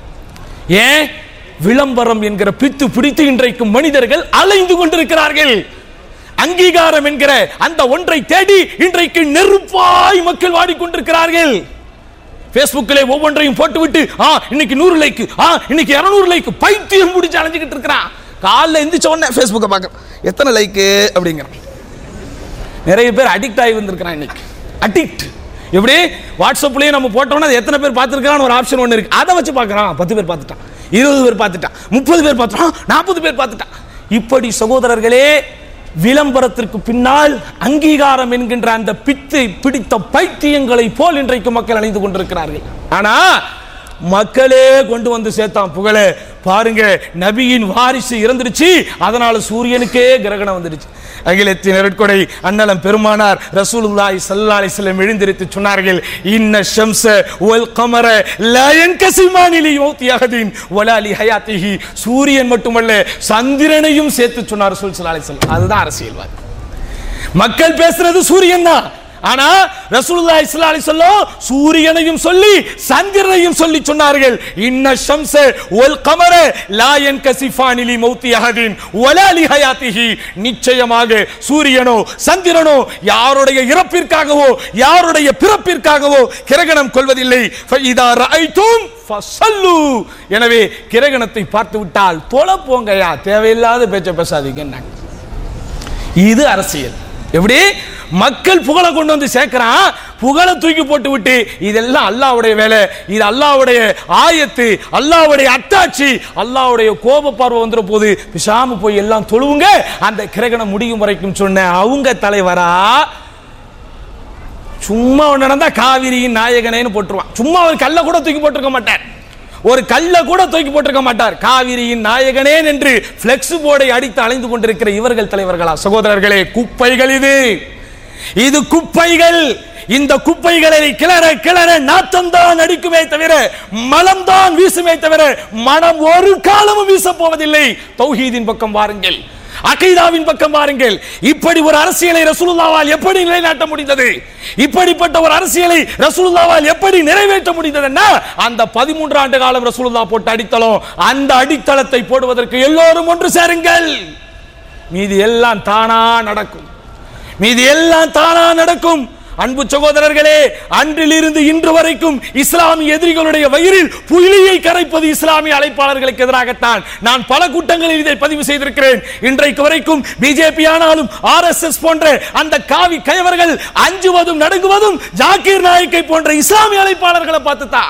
A: ஏன்? விளம்பரம் என்கிற பித்து பிடித்து இன்றைக்கு மனிதர்கள் அலைந்து கொண்டிருக்கிறார்கள். அங்கீகாரம் என்கிற அந்த ஒன்றை தேடி இன்றைக்கு நெருப்பாய் மக்கள் வாடிக்கொண்டிருக்கிறார்கள். பேஸ்புக்கிலே ஒவ்வொன்றையும் போட்டுவிட்டு இன்னைக்கு 100 லைக், இன்னைக்கு 200 லைக், பைத்தியம் முடிச்சு அலைஞ்சிக்கிட்டு இருக்கிறான். காலைல எந்திரிச்ச உடனே பேஸ்புக்கை பார்க்க எத்தனை லைக் அப்படிங்கிற நிறைய பேர் அடிக்ட் ஆகி வந்திருக்கிறான். இன்னைக்கு அடிக்ட் எப்படி வாட்ஸ்அப்லயே நம்ம போட்டோம்னா எத்தனை பேர் பார்த்துருக்கான்னு ஒரு ஆப்ஷன் ஒன்று இருக்கு, அதை வச்சு பார்க்கறான். 10 பேர் பார்த்துட்டான், 20 பேர் பார்த்துட்டான், 30 பேர் பார்த்துட்டான், 40 பேர் பார்த்துட்டான். இப்படி சகோதரர்களே, விளம்பரத்திற்கு பின்னால் அங்கீகாரம் என்கின்ற அந்த பித்தை பிடித்த பைத்தியங்களை போல் இன்றைக்கு மக்கள் அணிந்து கொண்டிருக்கிறார்கள். ஆனா மக்களே கொண்டு வந்து சேர்த்தான் புகழே. பாருங்க, நபியின் வாரிசு இறந்துருச்சு, அதனால சூரியனுக்கே கிரகணம் வந்துருச்சு. அகிலத்தின் அருட்கொடை அண்ணலம் பெருமானார் ரசூலுல்லாஹி ஸல்லல்லாஹு அலைஹி வஸல்லம் எழுந்திருத்து சொன்னார்கள், இன்ன ஷம்ஸ வல் கமர லா யன்கஸிமானி லிமௌத்தி அஹதின் வலா லிஹயாத்திஹி. சூரியன் மட்டுமல்ல சந்திரனையும் சேர்த்து சொன்னார் ரசூல் ஸல்லல்லாஹு அலைஹி வஸல்லம். அதுதான் அரசியல்வாதி. மக்கள் பேசுறது சூரியன் தான். ஆனா ரசூலுல்லாஹி ஸல்லல்லாஹு அலைஹி வஸல்லம் சூரியனையும் சொல்லி சந்திரனையும் சொல்லி சொன்னார்கள், இன்ன ஷம்ஸ வல் கமர லா யன்கஸிஃபானி லிமௌத்தி அஹதின் வலா லிஹயாத்திஹி. நிச்சயமாக சூரியனோ சந்திரனோ யாருடைய இறப்பிற்காகவோ யாருடைய பிறப்பிற்காகவோ கிரகணம் கொள்வதில்லை. ஃபஇதா ரஅய்தும் ஃபஸல்லு. எனவே கிரகணத்தை பார்த்து விட்டால் தொழ போங்கயா, தேவையில்லாத பேச்ச பேசாதீங்க. இது அரசியல். எப்படி மக்கள் புகழை கொண்டு வந்து சேர்க்கிறான், புகழை தூக்கி போட்டு விட்டு இதெல்லாம் அல்லாஹ்வுடைய வேலை, இது அல்லாஹ்வுடைய ஆயத்து, அல்லாஹ்வுடைய அத்தாட்சி, அல்லாஹ்வுடைய கோப பார்வை வந்துற போது பிசாம போய் எல்லாம் தொழுவுங்க அந்த கிரகணம் முடியும் வரைக்கும் சொன்ன அவங்க தலைவரா சும்மா நடந்தா காவிரியின் நாயகனேன்னு போட்டுருவான். சும்மா ஒரு கல்ல கூட தூக்கி போட்டிருக்க மாட்டார், ஒரு கல்ல கூட தூக்கி போட்டிருக்க மாட்டார். காவிரியின் நாயகனே என்று பிளெக்ஸ் போர்டை அடித்து அலைந்து கொண்டிருக்கிற இவர்கள் தலைவர்களா? சகோதரர்களே, குப்பைகள் இது குப்பைகள். இந்த குப்பைகளை கிளற கிளற நாத்தம்தான் அடிக்குமே தவிர மலம்தான் வீசுமே தவிர மனம் ஒரு காலமும் வீச போவதில்லை. தௌஹீதின் பக்கம் வாருங்கள், அகீதாவின் பக்கம் பாருங்கள். இப்படி ஒரு அரசியலை ரசூலுல்லாஹ்வால் எப்படி நிலைநாட்ட முடிந்தது? இப்படிப்பட்ட ஒரு அரசியலை ரசூலுல்லாஹ்வால் எப்படி நிறைவேற்ற முடிந்ததுன்னா அந்த 13 ஆண்டு காலம் ரசூலுல்லாஹ் போட்ட அடித்தளம், அந்த அடித்தளத்தை போடுவதற்கு எல்லோரும் ஒன்று சேருங்கள். மீதி எல்லாம் தானா நடக்கும், மீதி எல்லாம் தானா நடக்கும். அன்பு சகோதரர்களே, அன்றிலிருந்து இன்று வரைக்கும் இஸ்லாமிய எதிரிகளுடைய வயிறில் புலியை கரைப்பது இஸ்லாமிய அழைப்பாளர்களுக்கு எதிராகத்தான். நான் பல கூட்டங்களில் இதை பதிவு செய்திருக்கிறேன். இன்றைக்கு வரைக்கும் பிஜேபி ஆனாலும் RSS போன்ற அந்த காவி கயவர்கள் அஞ்சுவதும் நடுங்குவதும் ஜாகிர் நாயக்கை போன்ற இஸ்லாமிய அழைப்பாளர்களை பார்த்து தான்.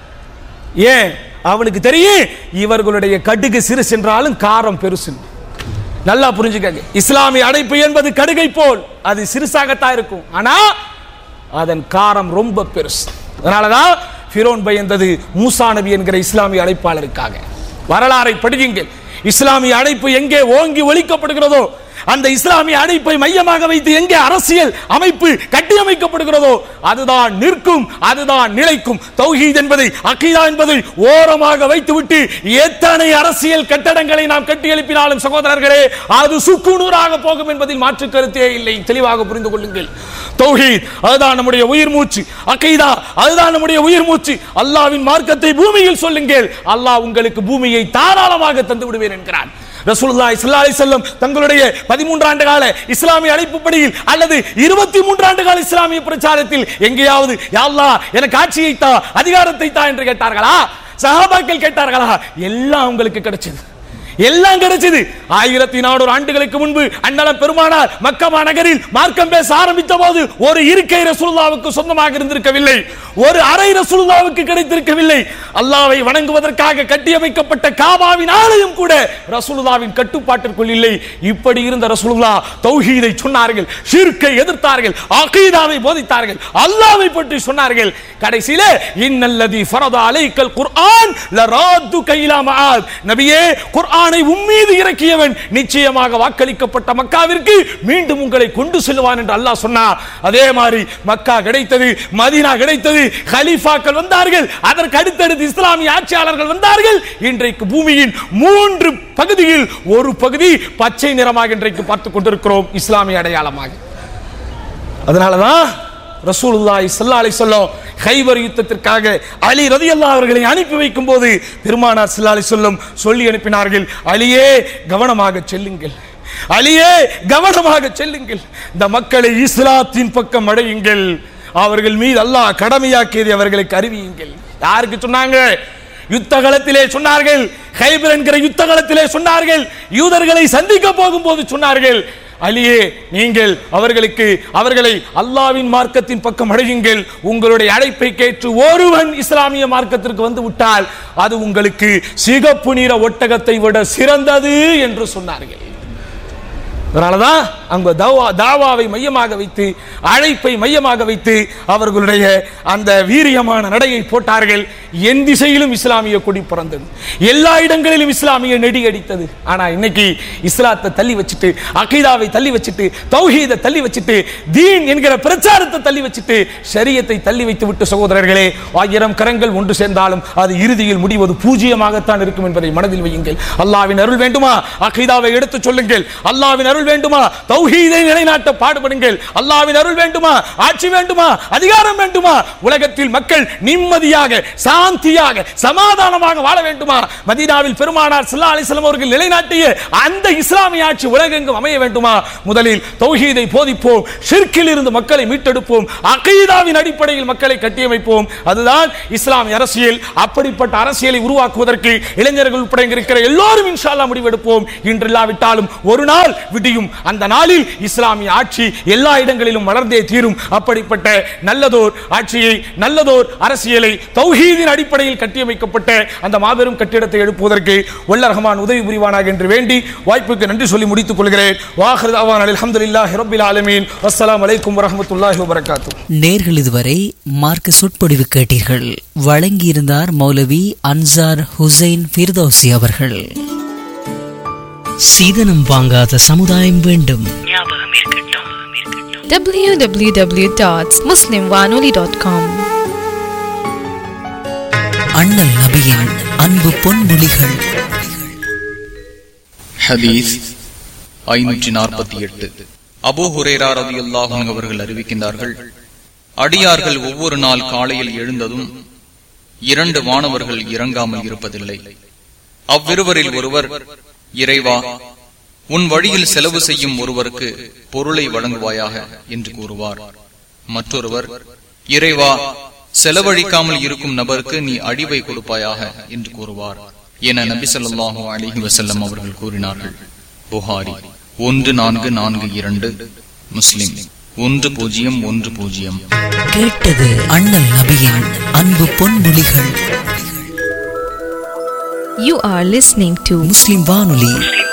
A: ஏன்? அவனுக்கு தெரியும் இவர்களுடைய கடுகு சிறு சென்றாலும் காரம் பெருசு. நல்லா புரிஞ்சுக்கங்க, இஸ்லாமிய அழைப்பு என்பது கடுகை போல் அது சிறுசாகத்தான் இருக்கும், ஆனா அதன் காரம் ரொம்ப பெருசு. அதனாலதான் ஃபிரௌன் பயந்தது மூசா நபி என்கிற இஸ்லாமிய அழைப்பாளருக்காக. வரலாறை படியுங்கள். இஸ்லாமிய அழைப்பு எங்கே ஓங்கி ஒலிக்கப்படுகிறதோ, அந்த இஸ்லாமிய அழைப்பை மையமாக வைத்து எங்கே அரசியல் அமைப்பு கட்டியமைக்கப்படுகிறதோ அதுதான் நிற்கும், அதுதான் நிலைக்கும். தௌஹீத் என்பதை, அகீதா என்பதை ஓரமாக வைத்துவிட்டு எத்தனை அரசியல் கட்டடங்களை நாம் கட்டி எழுப்பினாலும் சகோதரர்களே அது சுக்குநூறாக போகும் என்பதில் மாற்று கருத்தே இல்லை. தெளிவாக புரிந்து கொள்ளுங்கள். தௌஹீத் அதுதான் நம்முடைய உயிர் மூச்சு, அகீதா அதுதான் நம்முடைய உயிர் மூச்சு. அல்லாஹ்வின் மார்க்கத்தை பூமியில் சொல்லுங்கள், அல்லாஹ் உங்களுக்கு பூமியை தாராளமாக தந்து விடுவேன் என்கிறான். ரசூலுல்லாஹி ஸல்லல்லாஹு அலைஹி வஸல்லம் தங்களுடைய 13 ஆண்டு கால இஸ்லாமிய அழைப்புப்படியில் அல்லது 23 ஆண்டு கால இஸ்லாமிய பிரச்சாரத்தில் எங்கேயாவது யா அல்லாஹ் எனக்கு ஆட்சியை தா, அதிகாரத்தை தா என்று கேட்டார்களா? சஹாபாக்கள் கேட்டார்களா? எல்லாம் உங்களுக்கு கிடைச்சது, எல்லாம் கிடைச்சது. 1400 ஆண்டுகளுக்கு முன்பு அண்ணலம் பெருமானார் மக்கா நகரில் மார்க்கம் பேச ஆரம்பித்த போது ஒரு இருக்கை ரசூலுல்லாஹ்வுக்கு சொந்தமாக இருந்திருக்கவில்லை, ஒரு அறை ரசூலுல்லாஹ்வுக்கு கிடைத்திருக்கவில்லை. அல்லாஹ்வை வணங்குவதற்காக கட்டியமைக்கப்பட்ட காபாவின் ஆலயம் கூட ரசூலுல்லாஹ்வின் கட்டுப்பாட்டிற்குள் இல்லை. இப்படி இருந்த ரசூலுல்லாஹ் தௌஹீதை சொன்னார்கள், ஷிர்க்கை எதிர்த்தார்கள், அகீதாவை போதித்தார்கள், அல்லாஹ்வை பற்றி சொன்னார்கள். கடைசியிலே இன்னல்லதி ஃபரத அலைக்கல் குர்ஆன் லராதுக இலா மஆத். நபியே, குர்ஆனை உம்மீது இறக்கியவன் நிச்சயமாக வாக்களிக்கப்பட்ட மக்காவிற்கு மீண்டும் உங்களை கொண்டு செல்வான் என்று அல்லாஹ் சொன்னார். அதே மாதிரி மக்கா கிடைத்தது, மதீனா கிடைத்தது, கலீஃபாக்கள் வந்தார்கள், அதற்கு அடுத்தடுத்து இஸ்லாமிய ஆட்சியாளர்கள் வந்தார்கள். இன்றைக்கு பூமியின் 3 பகுதியில் ஒரு பகுதி பச்சை நிறமாக இன்றைக்கு பார்த்துக் கொண்டிருக்கிறோம், இஸ்லாமிய அடையாளமாக. அதனாலதான் ரசூலுல்லாஹி ஸல்லல்லாஹு அலைஹி வஸல்லம் கைபர் யுத்தத்திற்காக அலி ரலியல்லாஹு அவர்களை அனுப்பி வைக்கும் போது பெருமானார் ஸல்லல்லாஹு அலைஹி வஸல்லம் சொல்லி அனுப்பினார்கள், அலியே கவனமாக செல்லுங்கள், அலியே கவனமாக செல்லுங்கள், இந்த மக்களை இஸ்லாத்தின் பக்கம் அடையுங்கள், அவர்கள் மீது அல்லாஹ் கடமையாக்கியதை அவர்களுக்கு அறிவியுங்கள். யாருக்கு சொன்னாங்க? யுத்த களத்திலே சொன்னார்கள், கைபர் என்கிற யுத்த களத்திலே சொன்னார்கள், யூதர்களை சந்திக்க போகும்போது சொன்னார்கள், அலியே நீங்கள் அவர்களை அல்லாஹ்வின் மார்க்கத்தின் பக்கம் அடையுங்கள், உங்களுடைய அழைப்பை கேட்டு ஒருவன் இஸ்லாமிய மார்க்கத்திற்கு வந்து விட்டால் அது உங்களுக்கு சிகப்பு நிற ஒட்டகத்தை விட சிறந்தது என்று சொன்னார்கள். அதனாலதான் அங்கு தாவாவை மையமாக வைத்து, அழைப்பை மையமாக வைத்து அவர்களுடைய அந்த வீரியமான நடையை போட்டார்கள். என் திசையிலும் இஸ்லாமிய கொடி பறந்தது, எல்லா இடங்களிலும் இஸ்லாமிய நெடி அடித்தது. ஆனா இன்னைக்கு இஸ்லாத்தை தள்ளி வச்சுட்டு, அகீதாவை தள்ளி வச்சுட்டு, தௌஹீதை தள்ளி வச்சுட்டு, தீன் என்கிற பிரச்சாரத்தை தள்ளி வச்சுட்டு, ஷரியத்தை தள்ளி வைத்து விட்டு சகோதரர்களே, 1000 கரங்கள் ஒன்று சேர்ந்தாலும் அது இறுதியில் முடிவது பூஜ்ஜியமாகத்தான் இருக்கும் என்பதை மனதில் வையுங்கள். அல்லாஹ்வின் அருள் வேண்டுமா, அகீதாவை எடுத்து சொல்லுங்கள். அல்லாஹ்வின் அருள் வேண்டுமா, தௌஹீதை நிலைநாட்ட பாடுபடுங்கள். அல்லாஹ்வின் அருள் வேண்டுமா, ஆட்சி வேண்டுமா, அதிகாரம் வேண்டுமா, உலகத்தில் மக்கள் நிம்மதியாக, சாந்தியாக, சமாதானமாக வாழ வேண்டுமா, மதீனாவில் பெருமானார் ஸல்லல்லாஹு அலைஹி வஸல்லம் அவர்கள் நிலைநாட்டிய அந்த இஸ்லாமிய ஆட்சி உலகெங்கும் அமைய வேண்டுமா, முதலில் தௌஹீதை போதிப்போம், ஷிர்கில் இருந்து மக்களை மீட்டெடுப்போம், அகீதாவின் அடிப்படையில் மக்களை கட்டியமைப்போம். அதுதான் இஸ்லாமிய அரசியல். அப்படிப்பட்ட அரசியலை உருவாக்குவதற்கு இளைஞர்கள் உட்பட இருக்கிற எல்லோரும் இன்ஷா அல்லாஹ் முடிவெடுப்போம். இன்று இல்லாவிட்டாலும் ஒரு நாள் விடியும். அந்த நாளில் இஸ்லாமிய ஆட்சி எல்லா இடங்களிலும் வளர்ந்தே தீரும். அப்படிப்பட்ட நல்லதோர் ஆட்சியை, நல்லதோர் அரசியலை தௌஹீதின் அடிப்படையில் கட்டியமைக்கப்பட்ட அந்த மாபெரும் கட்டிடத்தை எழுப்புவதற்கு வல்ல ரஹ்மான் உதவி புரிவானாக என்று வேண்டி வாய்ப்புக்கு நன்றி சொல்லி முடித்துக் கொள்கிறேன். வாஹிரு தஅவானா அல்ஹம்துலில்லாஹி ரப்பில் ஆலமீன். அஸ்ஸலாமு அலைக்கும் வரஹ்மத்துல்லாஹி வபரகாத்துஹு.
B: நேர்கள் இதுவரை மார்க்க சொற்பொழிவு கேட்டீர்கள். வழங்கியிருந்தார் மௌலவி அன்சார் ஹுசைன் ஃபிர்தௌசி அவர்கள். சீதனம் வாங்காத சமுதாயம் வேண்டும்.
C: www.muslimwanoli.com.
B: அண்ணல் நபியின் அன்பு பொன்மொழிகள்.
D: ஹதீஸ் 548. அபூ ஹுரைரா ரலியல்லாஹு அன்ஹு அவர்கள் அறிவிக்கின்றார்கள், அடியார்கள் ஒவ்வொரு நாள் காலையில் எழுந்ததும் 2 வானவர்கள் இறங்காமல் இருப்பதில்லை. அவ்விருவரில் ஒருவர், இறைவா, உன் வழியில் செலவு செய்யும் ஒருவருக்கு பொருளை வழங்குவாயாக என்று கூறுவார். மற்றொருவர், இறைவா, செலவழிக்காமல் இருக்கும் நபருக்கு நீ அழிவை கொடுப்பாயாக என்று கூறுவார் என நபி ஸல்லல்லாஹு அலைஹி வஸல்லம் அவர்கள் கூறினார்கள். புகாரி 1442, முஸ்லிம் 1010.
B: கேட்டது அண்ணல் நபியின் அன்பு பொன்மொழிகள்.
C: You are listening to
B: முஸ்லிம் வானொலி